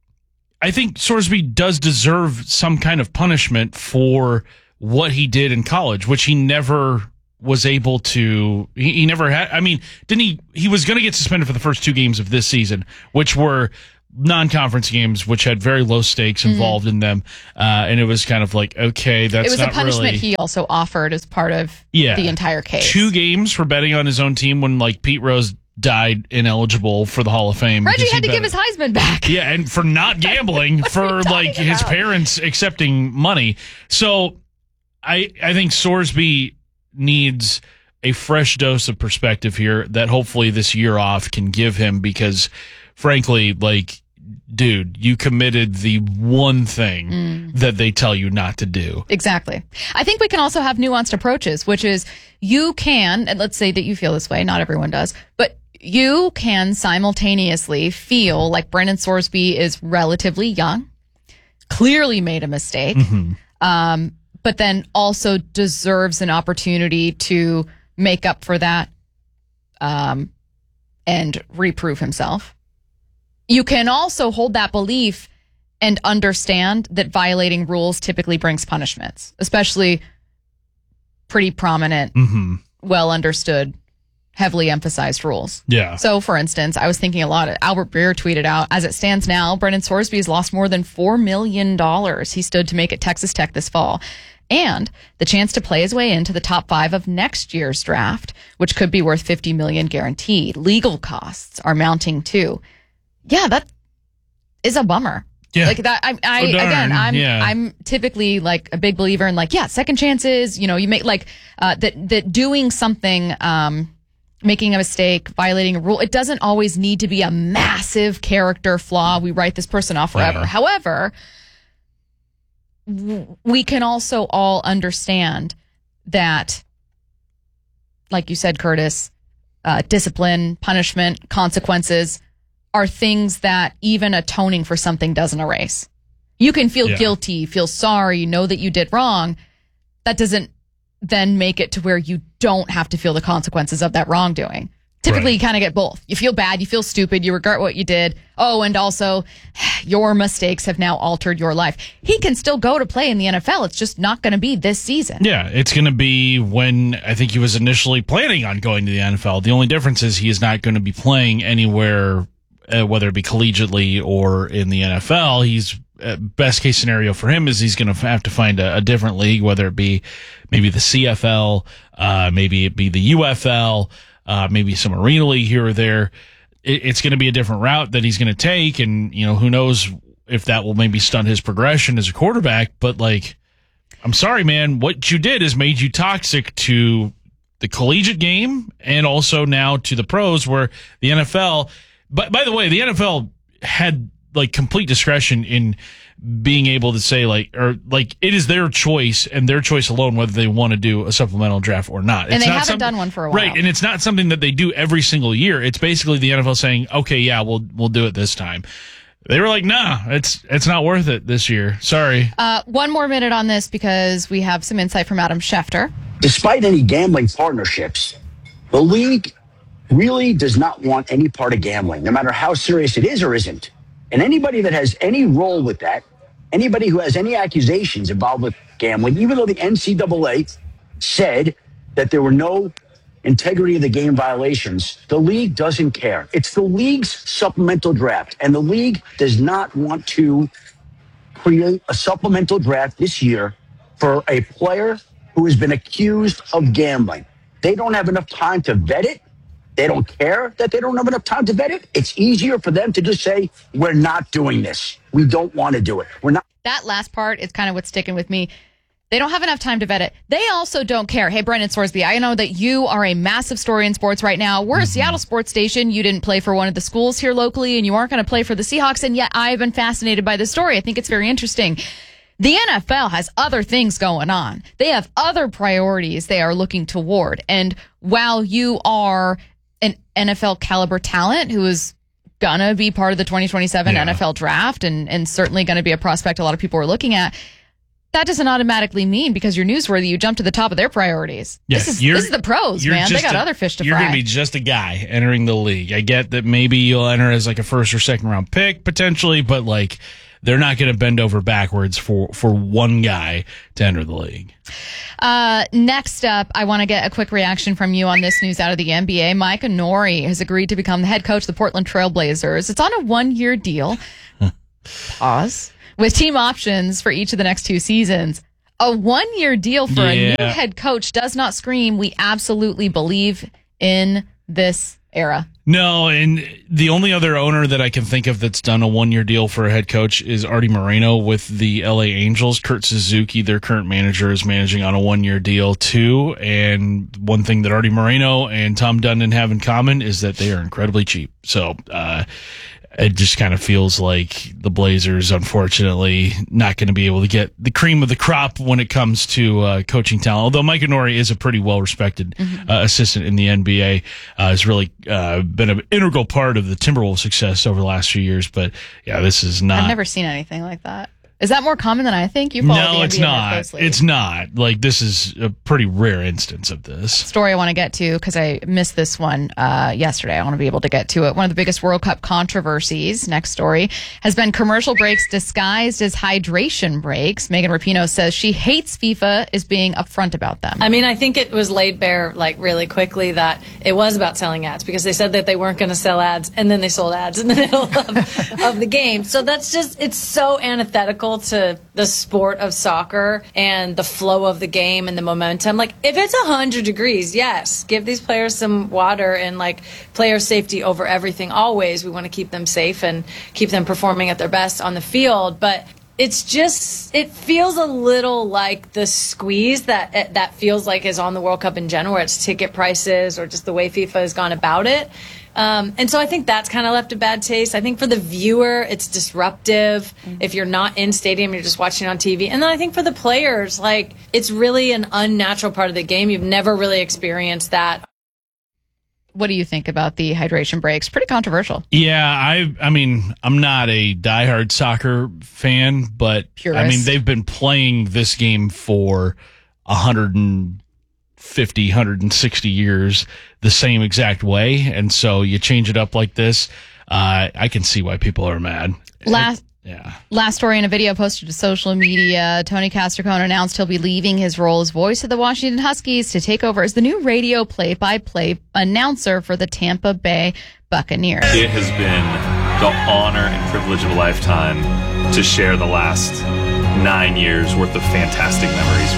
[SPEAKER 6] I think Sorsby does deserve some kind of punishment for what he did in college, which he never was able to. He, he never had. I mean, didn't he? He was going to get suspended for the first two games of this season, which were non-conference games, which had very low stakes
[SPEAKER 4] Mhm.
[SPEAKER 6] involved in them, uh, and it was kind of like, okay, that's
[SPEAKER 4] it was a
[SPEAKER 6] not
[SPEAKER 4] punishment
[SPEAKER 6] really,
[SPEAKER 4] he also offered as part of
[SPEAKER 6] yeah,
[SPEAKER 4] the entire case.
[SPEAKER 6] Two games for betting on his own team when like Pete Rose died ineligible for the Hall of Fame.
[SPEAKER 4] Reggie
[SPEAKER 6] because he
[SPEAKER 4] had to
[SPEAKER 6] bet-
[SPEAKER 4] give his Heisman back.
[SPEAKER 6] yeah, and for not gambling, for like his
[SPEAKER 4] about?
[SPEAKER 6] parents accepting money. So I I think Sorsby needs a fresh dose of perspective here that hopefully this year off can give him, because frankly, like, dude, you committed the one thing
[SPEAKER 4] Mm.
[SPEAKER 6] that they tell you not to do.
[SPEAKER 4] Exactly. I think we can also have nuanced approaches, which is you can, and let's say that you feel this way, not everyone does, but you can simultaneously feel like Brendan Sorsby is relatively young, clearly made a mistake, um, but then also deserves an opportunity to make up for that um, and reprove himself. You can also hold that belief and understand that violating rules typically brings punishments, especially pretty prominent,
[SPEAKER 6] Mm-hmm.
[SPEAKER 4] well understood, heavily emphasized rules.
[SPEAKER 6] Yeah.
[SPEAKER 4] So, for instance, I was thinking a lot. Albert Breer tweeted out, as it stands now, Brendan Sorsby has lost more than four million dollars he stood to make at Texas Tech this fall, and the chance to play his way into the top five of next year's draft, which could be worth fifty million dollars guaranteed. Legal costs are mounting too. Yeah, that is a bummer.
[SPEAKER 6] Yeah.
[SPEAKER 4] Like that, I, I
[SPEAKER 6] Oh, darn.
[SPEAKER 4] again, I'm,
[SPEAKER 6] Yeah.
[SPEAKER 4] I'm typically like a big believer in like, yeah, second chances. You know, you make like uh, that. That doing something, um, making a mistake, violating a rule, it doesn't always need to be a massive character flaw. We write this person off forever.
[SPEAKER 6] Yeah.
[SPEAKER 4] However, w- we can also all understand that, like you said, Curtis, uh, discipline, punishment, consequences are things that even atoning for something doesn't erase. You can feel
[SPEAKER 6] Yeah.
[SPEAKER 4] guilty, feel sorry, know that you did wrong. That doesn't then make it to where you don't have to feel the consequences of that wrongdoing. Typically,
[SPEAKER 6] Right.
[SPEAKER 4] you kind of get both. You feel bad, you feel stupid, you regret what you did. Oh, and also, your mistakes have now altered your life. He can still go to play in the N F L. It's just not going to be this season.
[SPEAKER 6] Yeah, it's going to be when I think he was initially planning on going to the N F L. The only difference is he is not going to be playing anywhere, uh, whether it be collegiately or in the N F L. He's uh, best case scenario for him is he's going to have to find a, a different league, whether it be maybe the C F L, uh, maybe it be the U F L, uh, maybe some arena league here or there. It, it's going to be a different route that he's going to take, and you know who knows if that will maybe stunt his progression as a quarterback. But like, I'm sorry, man, what you did is made you toxic to the collegiate game and also now to the pros, where the N F L. But by the way, the N F L had like complete discretion in being able to say like, or like it is their choice and their choice alone whether they want to do a supplemental draft or not.
[SPEAKER 4] And
[SPEAKER 6] It's
[SPEAKER 4] they
[SPEAKER 6] not
[SPEAKER 4] haven't
[SPEAKER 6] some-
[SPEAKER 4] done one for a while.
[SPEAKER 6] Right, and it's not something that they do every single year. It's basically the N F L saying, "Okay, yeah, we'll we'll do it this time." They were like, "Nah, it's it's not worth it this year. Sorry."
[SPEAKER 4] Uh, one more minute on this because we have some insight from Adam Schefter.
[SPEAKER 5] Despite any gambling partnerships, the league really does not want any part of gambling, no matter how serious it is or isn't. And anybody that has any role with that, anybody who has any accusations involved with gambling, even though the N C double A said that there were no integrity of the game violations, the league doesn't care. It's the league's supplemental draft, and the league does not want to create a supplemental draft this year for a player who has been accused of gambling. They don't have enough time to vet it. They don't care that they don't have enough time to vet it. It's easier for them to just say, we're not doing this. We don't want to do it. We're not.
[SPEAKER 4] That last part is kind of what's sticking with me. They don't have enough time to vet it. They also don't care. Hey, Brendan Sorsby, I know that you are a massive story in sports right now. We're a Seattle sports station. You didn't play for one of the schools here locally, and you aren't going to play for the Seahawks. And yet I've been fascinated by this story. I think it's very interesting. The N F L has other things going on. They have other priorities they are looking toward. And while you are an N F L caliber talent who is gonna be part of the twenty twenty-seven
[SPEAKER 6] Yeah.
[SPEAKER 4] N F L draft and, and certainly gonna be a prospect a lot of people are looking at. That doesn't automatically mean because you're newsworthy, you jump to the top of their priorities.
[SPEAKER 6] Yeah,
[SPEAKER 4] this is
[SPEAKER 6] you're-
[SPEAKER 4] this is the pros,
[SPEAKER 6] you're
[SPEAKER 4] man. They
[SPEAKER 6] just
[SPEAKER 4] got
[SPEAKER 6] a-
[SPEAKER 4] other fish to
[SPEAKER 6] You're
[SPEAKER 4] fry.
[SPEAKER 6] going to be just a guy entering the league. I get that maybe you'll enter as like a first or second round pick potentially, but like they're not going to bend over backwards for, for one guy to enter the league.
[SPEAKER 4] Uh, next up, I want to get a quick reaction from you on this news out of the N B A. Micah Nori has agreed to become the head coach of the Portland Trail Blazers. It's on a one-year deal. Pause. With team options for each of the next two seasons. A one-year deal for a
[SPEAKER 6] Yeah.
[SPEAKER 4] new head coach does not scream, we absolutely believe in this era.
[SPEAKER 6] No, and the only other owner that I can think of that's done a one-year deal for a head coach is Artie Moreno with the L A Angels. Kurt Suzuki, their current manager, is managing on a one-year deal too. And one thing that Artie Moreno and Tom Dundon have in common is that they are incredibly cheap. So uh, it just kind of feels like the Blazers, unfortunately, not going to be able to get the cream of the crop when it comes to uh, coaching talent. Although Micah Nori is a pretty well-respected
[SPEAKER 4] Mm-hmm.
[SPEAKER 6] uh, assistant in the N B A, uh, has really uh, been an integral part of the Timberwolves' success over the last few years. But yeah, this is not.
[SPEAKER 4] I've never seen anything like that. Is that more common than I think? You follow the
[SPEAKER 6] No,
[SPEAKER 4] N
[SPEAKER 6] it's
[SPEAKER 4] B A more
[SPEAKER 6] not.
[SPEAKER 4] closely.
[SPEAKER 6] It's not. Like, this is a pretty rare instance of this.
[SPEAKER 4] Story I want to get to because I missed this one uh, yesterday. I want to be able to get to it. One of the biggest World Cup controversies, next story, has been commercial breaks disguised as hydration breaks. Megan Rapinoe says she hates FIFA is being upfront about them.
[SPEAKER 8] I mean, I think it was laid bare, like, really quickly that it was about selling ads because they said that they weren't going to sell ads, and then they sold ads in the middle of, of the game. So that's just, it's so antithetical to the sport of soccer and the flow of the game and the momentum. Like, if it's one hundred degrees, yes, give these players some water and, like, player safety over everything always. We want to keep them safe and keep them performing at their best on the field. But it's just, it feels a little like the squeeze that that feels like is on the World Cup in general, where it's ticket prices or just the way FIFA has gone about it. Um, and so I think that's kind of left a bad taste. I think for the viewer, it's disruptive. Mm-hmm. If you're not in stadium, you're just watching on T V. And then I think for the players, like, it's really an unnatural part of the game. You've never really experienced that.
[SPEAKER 4] What do you think about the hydration breaks? Pretty controversial.
[SPEAKER 6] Yeah, I I mean, I'm not a diehard soccer fan, but
[SPEAKER 4] Purist.
[SPEAKER 6] I mean, they've been playing this game for one hundred fifty, one hundred sixty years the same exact way, and so you change it up like this, uh, I can see why people are mad.
[SPEAKER 4] Last
[SPEAKER 6] Yeah.
[SPEAKER 4] Last story in a video posted to social media, Tony Castricone announced he'll be leaving his role as voice of the Washington Huskies to take over as the new radio play-by-play announcer for the Tampa Bay Buccaneers.
[SPEAKER 9] It has been the honor and privilege of a lifetime to share the last nine years worth of fantastic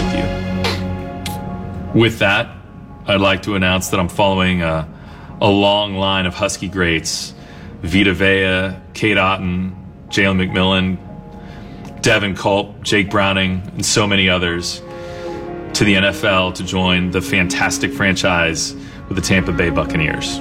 [SPEAKER 9] memories with you. With that, I'd like to announce that I'm following a, a long line of Husky greats, Vita Vea, Kate Otten, Jalen McMillan, Devin Culp, Jake Browning, and so many others to the N F L to join the fantastic franchise with the Tampa Bay Buccaneers.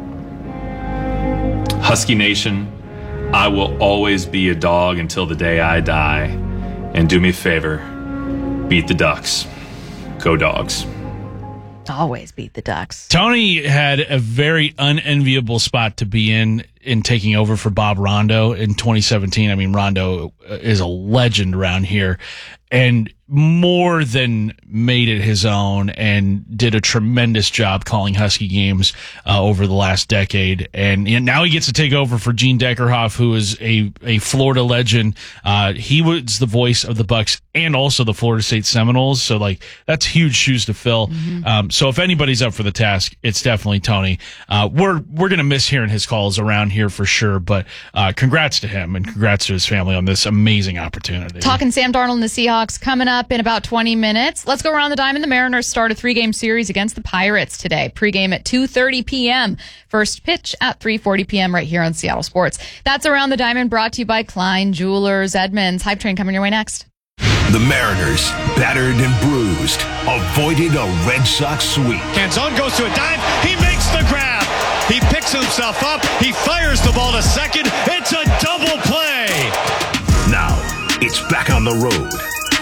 [SPEAKER 9] Husky Nation, I will always be a dog until the day I die. And do me a favor, beat the Ducks. Go Dogs.
[SPEAKER 4] Always beat the Ducks.
[SPEAKER 6] Tony had a very unenviable spot to be in in taking over for Bob Rondo in twenty seventeen. I mean, Rondo is a legend around here and more than made it his own and did a tremendous job calling Husky games uh, over the last decade. And, and now he gets to take over for Gene Deckerhoff, who is a, a Florida legend. Uh, he was the voice of the Bucks and also the Florida State Seminoles. So, like, that's huge shoes to fill. Mm-hmm. Um, so if anybody's up for the task, it's definitely Tony. Uh, we're, we're going to miss hearing his calls around here for sure, but uh, congrats to him and congrats to his family on this amazing opportunity.
[SPEAKER 4] Talking Sam Darnold and the Seahawks coming up in about twenty minutes. Let's go around the diamond. The Mariners start a three-game series against the Pirates today. Pre-game at two thirty p.m. First pitch at three forty p.m. right here on Seattle Sports. That's Around the Diamond, brought to you by Klein Jewelers Edmonds. Hype Train coming your way next.
[SPEAKER 2] The Mariners, battered and bruised, avoided a Red Sox sweep.
[SPEAKER 7] Canzone goes to a dive. He makes the grab. He picks himself up. He fires the ball to second. It's a double play.
[SPEAKER 2] Now, it's back on the road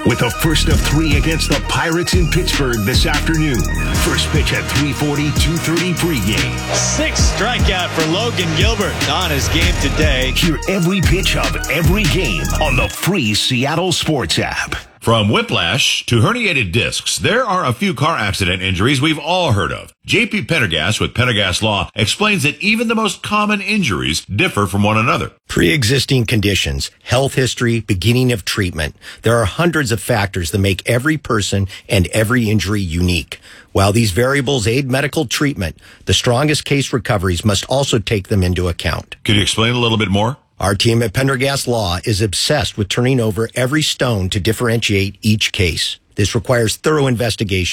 [SPEAKER 2] with a first of three against the Pirates in Pittsburgh this afternoon. First pitch at three forty, two thirty pregame.
[SPEAKER 7] Sixth strikeout for Logan Gilbert on his game today.
[SPEAKER 2] Hear every pitch of every game on the free Seattle Sports app.
[SPEAKER 1] From whiplash to herniated discs, there are a few car accident injuries we've all heard of. J P Pendergast with Pendergast Law explains that even the most common injuries differ from one another.
[SPEAKER 10] Pre-existing conditions, health history, beginning of treatment. There are hundreds of factors that make every person and every injury unique. While these variables aid medical treatment, the strongest case recoveries must also take them into account.
[SPEAKER 1] Could you explain a little bit more?
[SPEAKER 10] Our team at Pendergast Law is obsessed with turning over every stone to differentiate each case. This requires thorough investigation